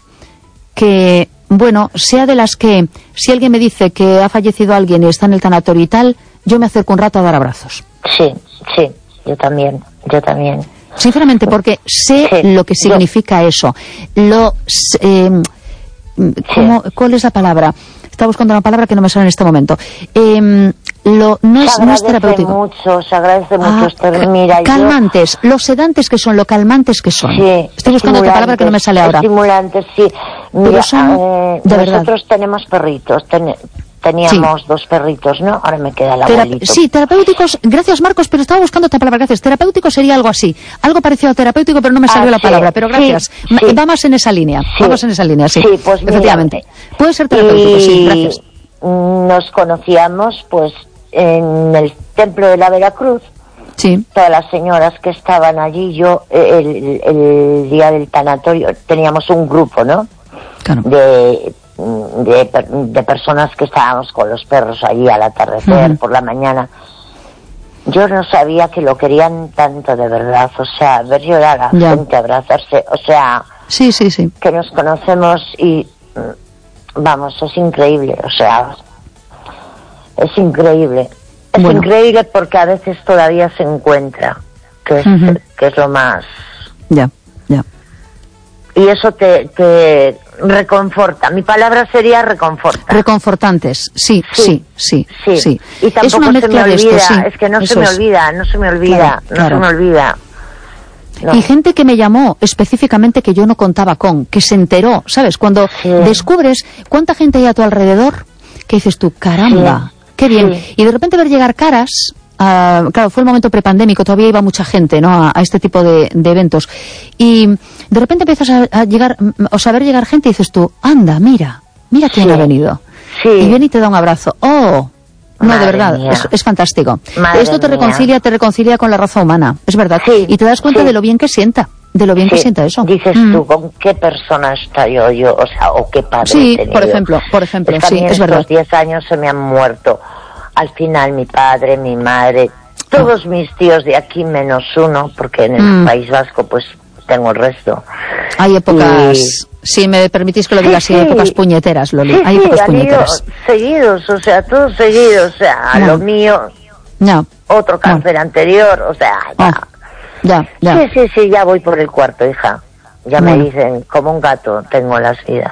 que, bueno, sea de las que, si alguien me dice que ha fallecido alguien y está en el tanatorio y tal, yo me acerco un rato a dar abrazos. Sí, sí, yo también, yo también. Sinceramente, porque sé sí. lo que significa yo. Eso. Lo, eh, ¿cómo, sí. ¿Cuál es la palabra? Estaba buscando una palabra que no me sale en este momento. Eh, Lo, no, es, no es terapéutico. Mucho, se agradece mucho. Ah, este, mira, calmantes, yo... los sedantes que son, lo calmantes que son. Sí, estoy buscando otra palabra que no me sale ahora. Estimulantes, sí. Mira, pero son, eh, de nosotros verdad. Tenemos perritos, ten, teníamos sí. dos perritos, ¿no? Ahora me queda el Terap abuelito. Sí, terapéuticos, gracias Marcos, pero estaba buscando otra palabra, gracias. Terapéutico sería algo así, algo parecido a terapéutico, pero no me salió ah, la sí, palabra, pero gracias. Sí, sí. Va más en esa línea, sí. va más en esa línea, sí. Sí, pues efectivamente. Mira, puede ser terapéutico, y... sí, gracias. Nos conocíamos, pues, en el templo de la Veracruz. Sí. Todas las señoras que estaban allí, yo, el, el día del tanatorio, teníamos un grupo, ¿no? Claro. De, de, de personas que estábamos con los perros allí al atardecer, uh-huh. por la mañana. Yo no sabía que lo querían tanto de verdad, o sea, ver llorar a ya. gente, abrazarse, o sea, sí, sí, sí. que nos conocemos y... Vamos, es increíble, o sea, es increíble. Es bueno. increíble porque a veces todavía se encuentra, que es, uh-huh. que es lo más... Ya, ya. Y eso te, te reconforta. Mi palabra sería reconforta. Reconfortantes, sí, sí, sí, sí. sí. sí. Y tampoco es una mezcla se me olvida, de esto, sí. es que no eso se me es. olvida, no se me olvida, claro, no claro. se me olvida. No. Y gente que me llamó específicamente que yo no contaba con, que se enteró, ¿sabes? Cuando sí. descubres cuánta gente hay a tu alrededor, que dices tú, caramba, sí. qué bien. Sí. Y de repente ver llegar caras, uh, claro, fue el momento prepandémico, todavía iba mucha gente, ¿no? A, a este tipo de, de eventos. Y de repente empiezas a, a llegar, o sea, ver llegar gente y dices tú, anda, mira, mira quién sí. ha venido. Sí. Y viene y te da un abrazo. ¡Oh! No, Madre de verdad, es, es fantástico. Madre Esto te reconcilia, mía. te reconcilia con la raza humana, es verdad. Sí, y te das cuenta sí. de lo bien que sienta, de lo bien sí. que sienta eso. Dices mm. tú, ¿con qué persona está yo, yo, o sea, o qué padre Sí, he tenido? por ejemplo, por ejemplo, es sí, es verdad. Estos diez años se me han muerto. Al final mi padre, mi madre, todos oh. mis tíos de aquí menos uno, porque en el mm. País Vasco pues tengo el resto. Hay épocas... Y... Si me permitís que lo diga así, sí, sí. épocas puñeteras, Loli. Sí, Hay épocas sí, puñeteras. Seguidos, o sea, todos seguidos, o sea, no. lo mío, no. otro cáncer no. anterior, o sea, ya. Oh. ya. Ya, Sí, sí, sí, ya voy por el cuarto, hija. Ya bueno. me dicen, como un gato, tengo las vidas.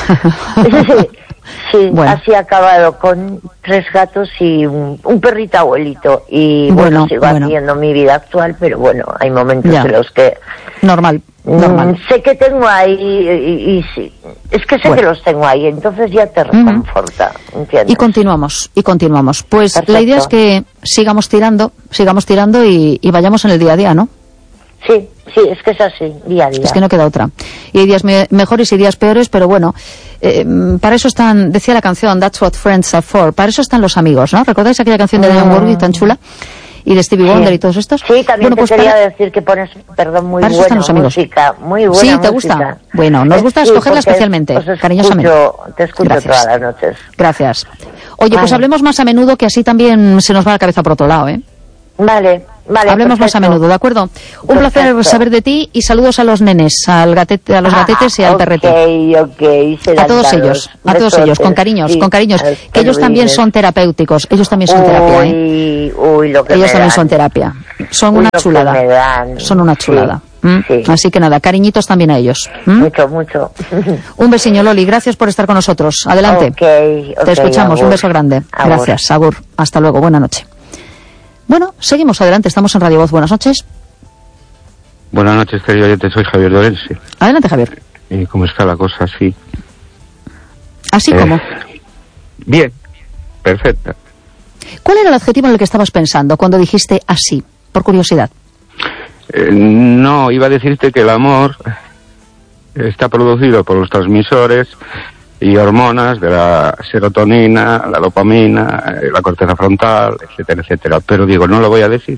sí, sí bueno. así he acabado con tres gatos y un, un perrito abuelito. Y bueno, bueno sigo bueno. haciendo mi vida actual, pero bueno, hay momentos ya. en los que... Normal. Normal. Mm, sé que tengo ahí y, y, y sí, es que sé bueno. que los tengo ahí, entonces ya te reconforta, uh-huh. ¿entiendes? Y continuamos, y continuamos. Pues Perfecto. La idea es que sigamos tirando, sigamos tirando y, y vayamos en el día a día, ¿no? Sí, sí, es que es así, día a día. Es que no queda otra. Y hay días me mejores y días peores, pero bueno, eh, para eso están, decía la canción, That's what friends are for, para eso están los amigos, ¿no? ¿Recordáis aquella canción de Diane Warwick tan chula? y de Stevie Wonder sí. y todos estos. Sí, también bueno, te pues quería para... decir que pones, perdón, muy para buena música, muy buena Sí, ¿te música. gusta? Bueno, nos gusta sí, escogerla especialmente, os escucho, cariñosamente. Te escucho Gracias. todas las noches. Gracias. Oye, vale. pues hablemos más a menudo, que así también se nos va la cabeza por otro lado, ¿eh? Vale. Vale, Hablemos perfecto. más a menudo, ¿de acuerdo? Un perfecto. placer saber de ti y saludos a los nenes, al gatete, a los ah, gatetes y al okay, perrete. Okay, a todos ellos, a todos ellos, con cariños, sí, con cariños. Que ellos también son terapéuticos, ellos también son uy, terapia, ¿eh? Uy, lo que ellos me también dan. son terapia. Son uy, una lo chulada. Que me dan. Son una chulada. Sí, ¿Mm? sí. Así que nada, cariñitos también a ellos. ¿Mm? Mucho, mucho. Un besiño, Loli, gracias por estar con nosotros. Adelante. Okay, okay, Te escuchamos, agur. un beso grande. Agur. Gracias, agur. Hasta luego, buena noche. Bueno, seguimos adelante, estamos en Radio Voz. Buenas noches. Buenas noches, querido oyente, soy Javier Dorense. Adelante, Javier. ¿Y cómo está la cosa así? ¿Así eh, como? Bien, perfecta. ¿Cuál era el adjetivo en el que estabas pensando cuando dijiste así, por curiosidad? Eh, no, iba a decirte que el amor está producido por los transmisores y hormonas de la serotonina, la dopamina, la corteza frontal, etcétera, etcétera. Pero digo, no lo voy a decir.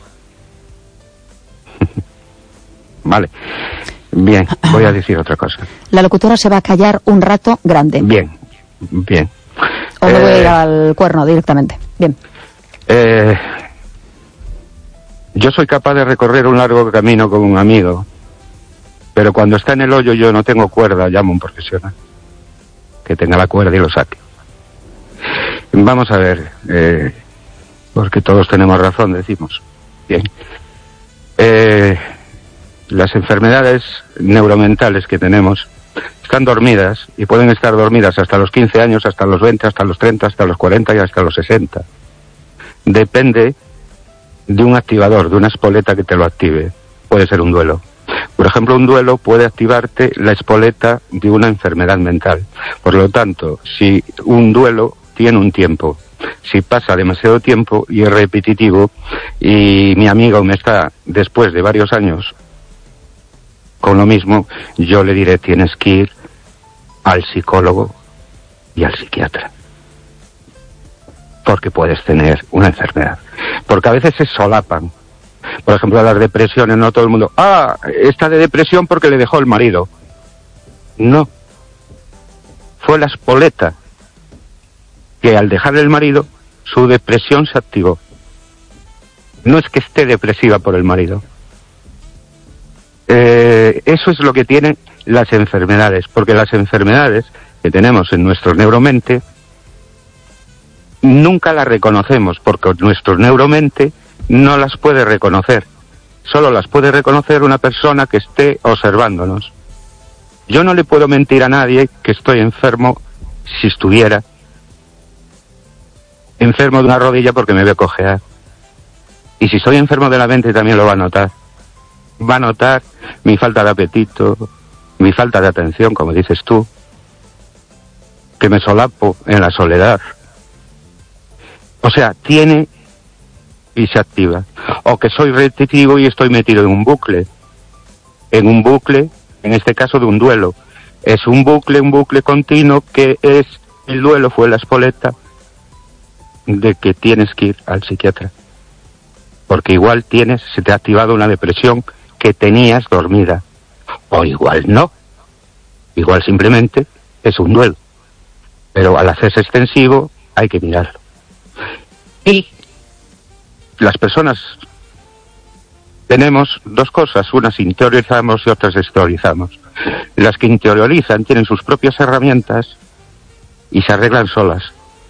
Vale. Bien, voy a decir otra cosa. La locutora se va a callar un rato grande. Bien, bien. O me eh, voy a ir al cuerno directamente. Bien. Eh, yo soy capaz de recorrer un largo camino con un amigo, pero cuando está en el hoyo yo no tengo cuerda, llamo a un profesional que tenga la cuerda y lo saque. Vamos a ver, eh, porque todos tenemos razón, decimos. Bien. Eh, las enfermedades neuromentales que tenemos están dormidas y pueden estar dormidas hasta los quince años, hasta los veinte, hasta los treinta, hasta los cuarenta y hasta los sesenta. Depende de un activador, de una espoleta que te lo active. Puede ser un duelo. Por ejemplo, un duelo puede activarte la espoleta de una enfermedad mental. Por lo tanto, si un duelo tiene un tiempo, si pasa demasiado tiempo y es repetitivo, y mi amigo me está, después de varios años, con lo mismo, yo le diré, tienes que ir al psicólogo y al psiquiatra. Porque puedes tener una enfermedad. Porque a veces se solapan. Por ejemplo, las depresiones, no todo el mundo, ah, está de depresión porque le dejó el marido. No. Fue la espoleta que al dejarle el marido, su depresión se activó. No es que esté depresiva por el marido. Eh, eso es lo que tienen las enfermedades, porque las enfermedades que tenemos en nuestro neuromente nunca las reconocemos, porque nuestro neuromente no las puede reconocer. Solo las puede reconocer una persona que esté observándonos. Yo no le puedo mentir a nadie que estoy enfermo si estuviera enfermo de una rodilla porque me veo cojear. Y si estoy enfermo de la mente también lo va a notar. Va a notar mi falta de apetito, mi falta de atención, como dices tú, que me solapo en la soledad. O sea, tiene y se activa. O que soy repetitivo y estoy metido en un bucle. En un bucle, en este caso de un duelo. Es un bucle, un bucle continuo que es, el duelo fue la espoleta de que tienes que ir al psiquiatra. Porque igual tienes, se te ha activado una depresión que tenías dormida. O igual no. Igual simplemente es un duelo. Pero al hacerse extensivo hay que mirarlo. Y las personas tenemos dos cosas, unas interiorizamos y otras exteriorizamos. Las que interiorizan tienen sus propias herramientas y se arreglan solas.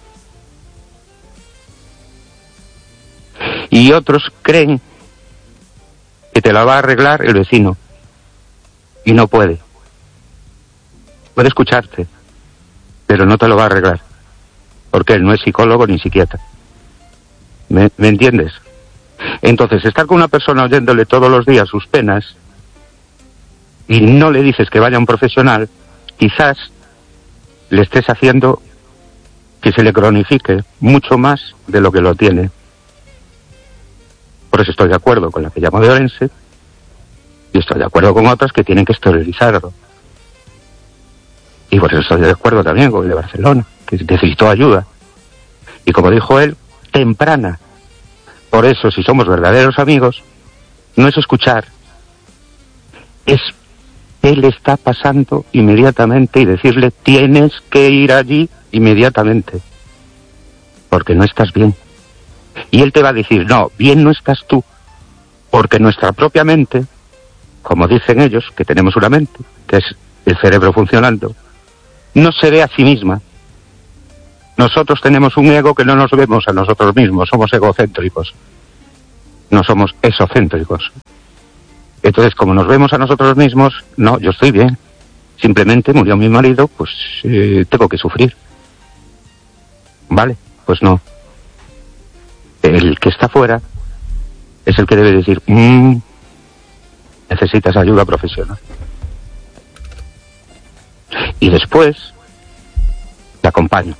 Y otros creen que te la va a arreglar el vecino y no puede. Puede escucharte, pero no te lo va a arreglar, porque él no es psicólogo ni psiquiatra. ¿Me, ¿me entiendes? Entonces, estar con una persona oyéndole todos los días sus penas y no le dices que vaya a un profesional, quizás le estés haciendo que se le cronifique mucho más de lo que lo tiene. Por eso estoy de acuerdo con la que llamo de Orense y estoy de acuerdo con otras que tienen que esterilizarlo. Y por eso estoy de acuerdo también con el de Barcelona, que necesitó ayuda. Y como dijo él, temprana. Por eso, si somos verdaderos amigos, no es escuchar, es qué le está pasando inmediatamente y decirle, tienes que ir allí inmediatamente, porque no estás bien. Y él te va a decir, no, bien no estás tú, porque nuestra propia mente, como dicen ellos, que tenemos una mente, que es el cerebro funcionando, no se ve a sí misma. Nosotros tenemos un ego que no nos vemos a nosotros mismos, somos egocéntricos, no somos esocéntricos. Entonces, como nos vemos a nosotros mismos, no, yo estoy bien, simplemente murió mi marido, pues eh, tengo que sufrir. ¿Vale? Pues no. El que está fuera es el que debe decir, mmm, necesitas ayuda profesional. Y después te acompaño.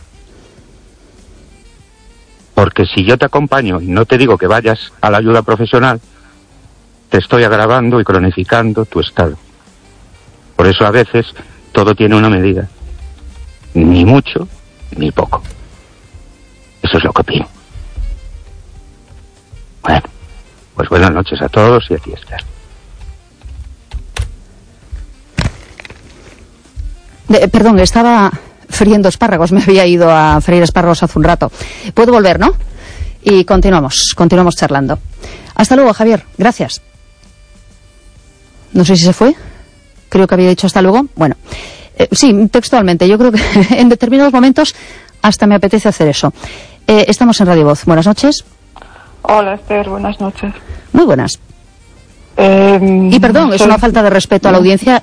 Porque si yo te acompaño y no te digo que vayas a la ayuda profesional, te estoy agravando y cronificando tu estado. Por eso a veces todo tiene una medida. Ni mucho, ni poco. Eso es lo que opino. Bueno, pues buenas noches a todos y aquí está. De, perdón, estaba friendo espárragos, me había ido a freír espárragos hace un rato. Puedo volver, ¿no? Y continuamos, continuamos charlando. Hasta luego, Javier, gracias. No sé si se fue, creo que había dicho hasta luego. Bueno, eh, sí, textualmente, yo creo que en determinados momentos hasta me apetece hacer eso. Eh, estamos en Radio Voz, buenas noches. Hola, Esther, buenas noches. Muy buenas. Eh, y perdón, soy... es una falta de respeto a la audiencia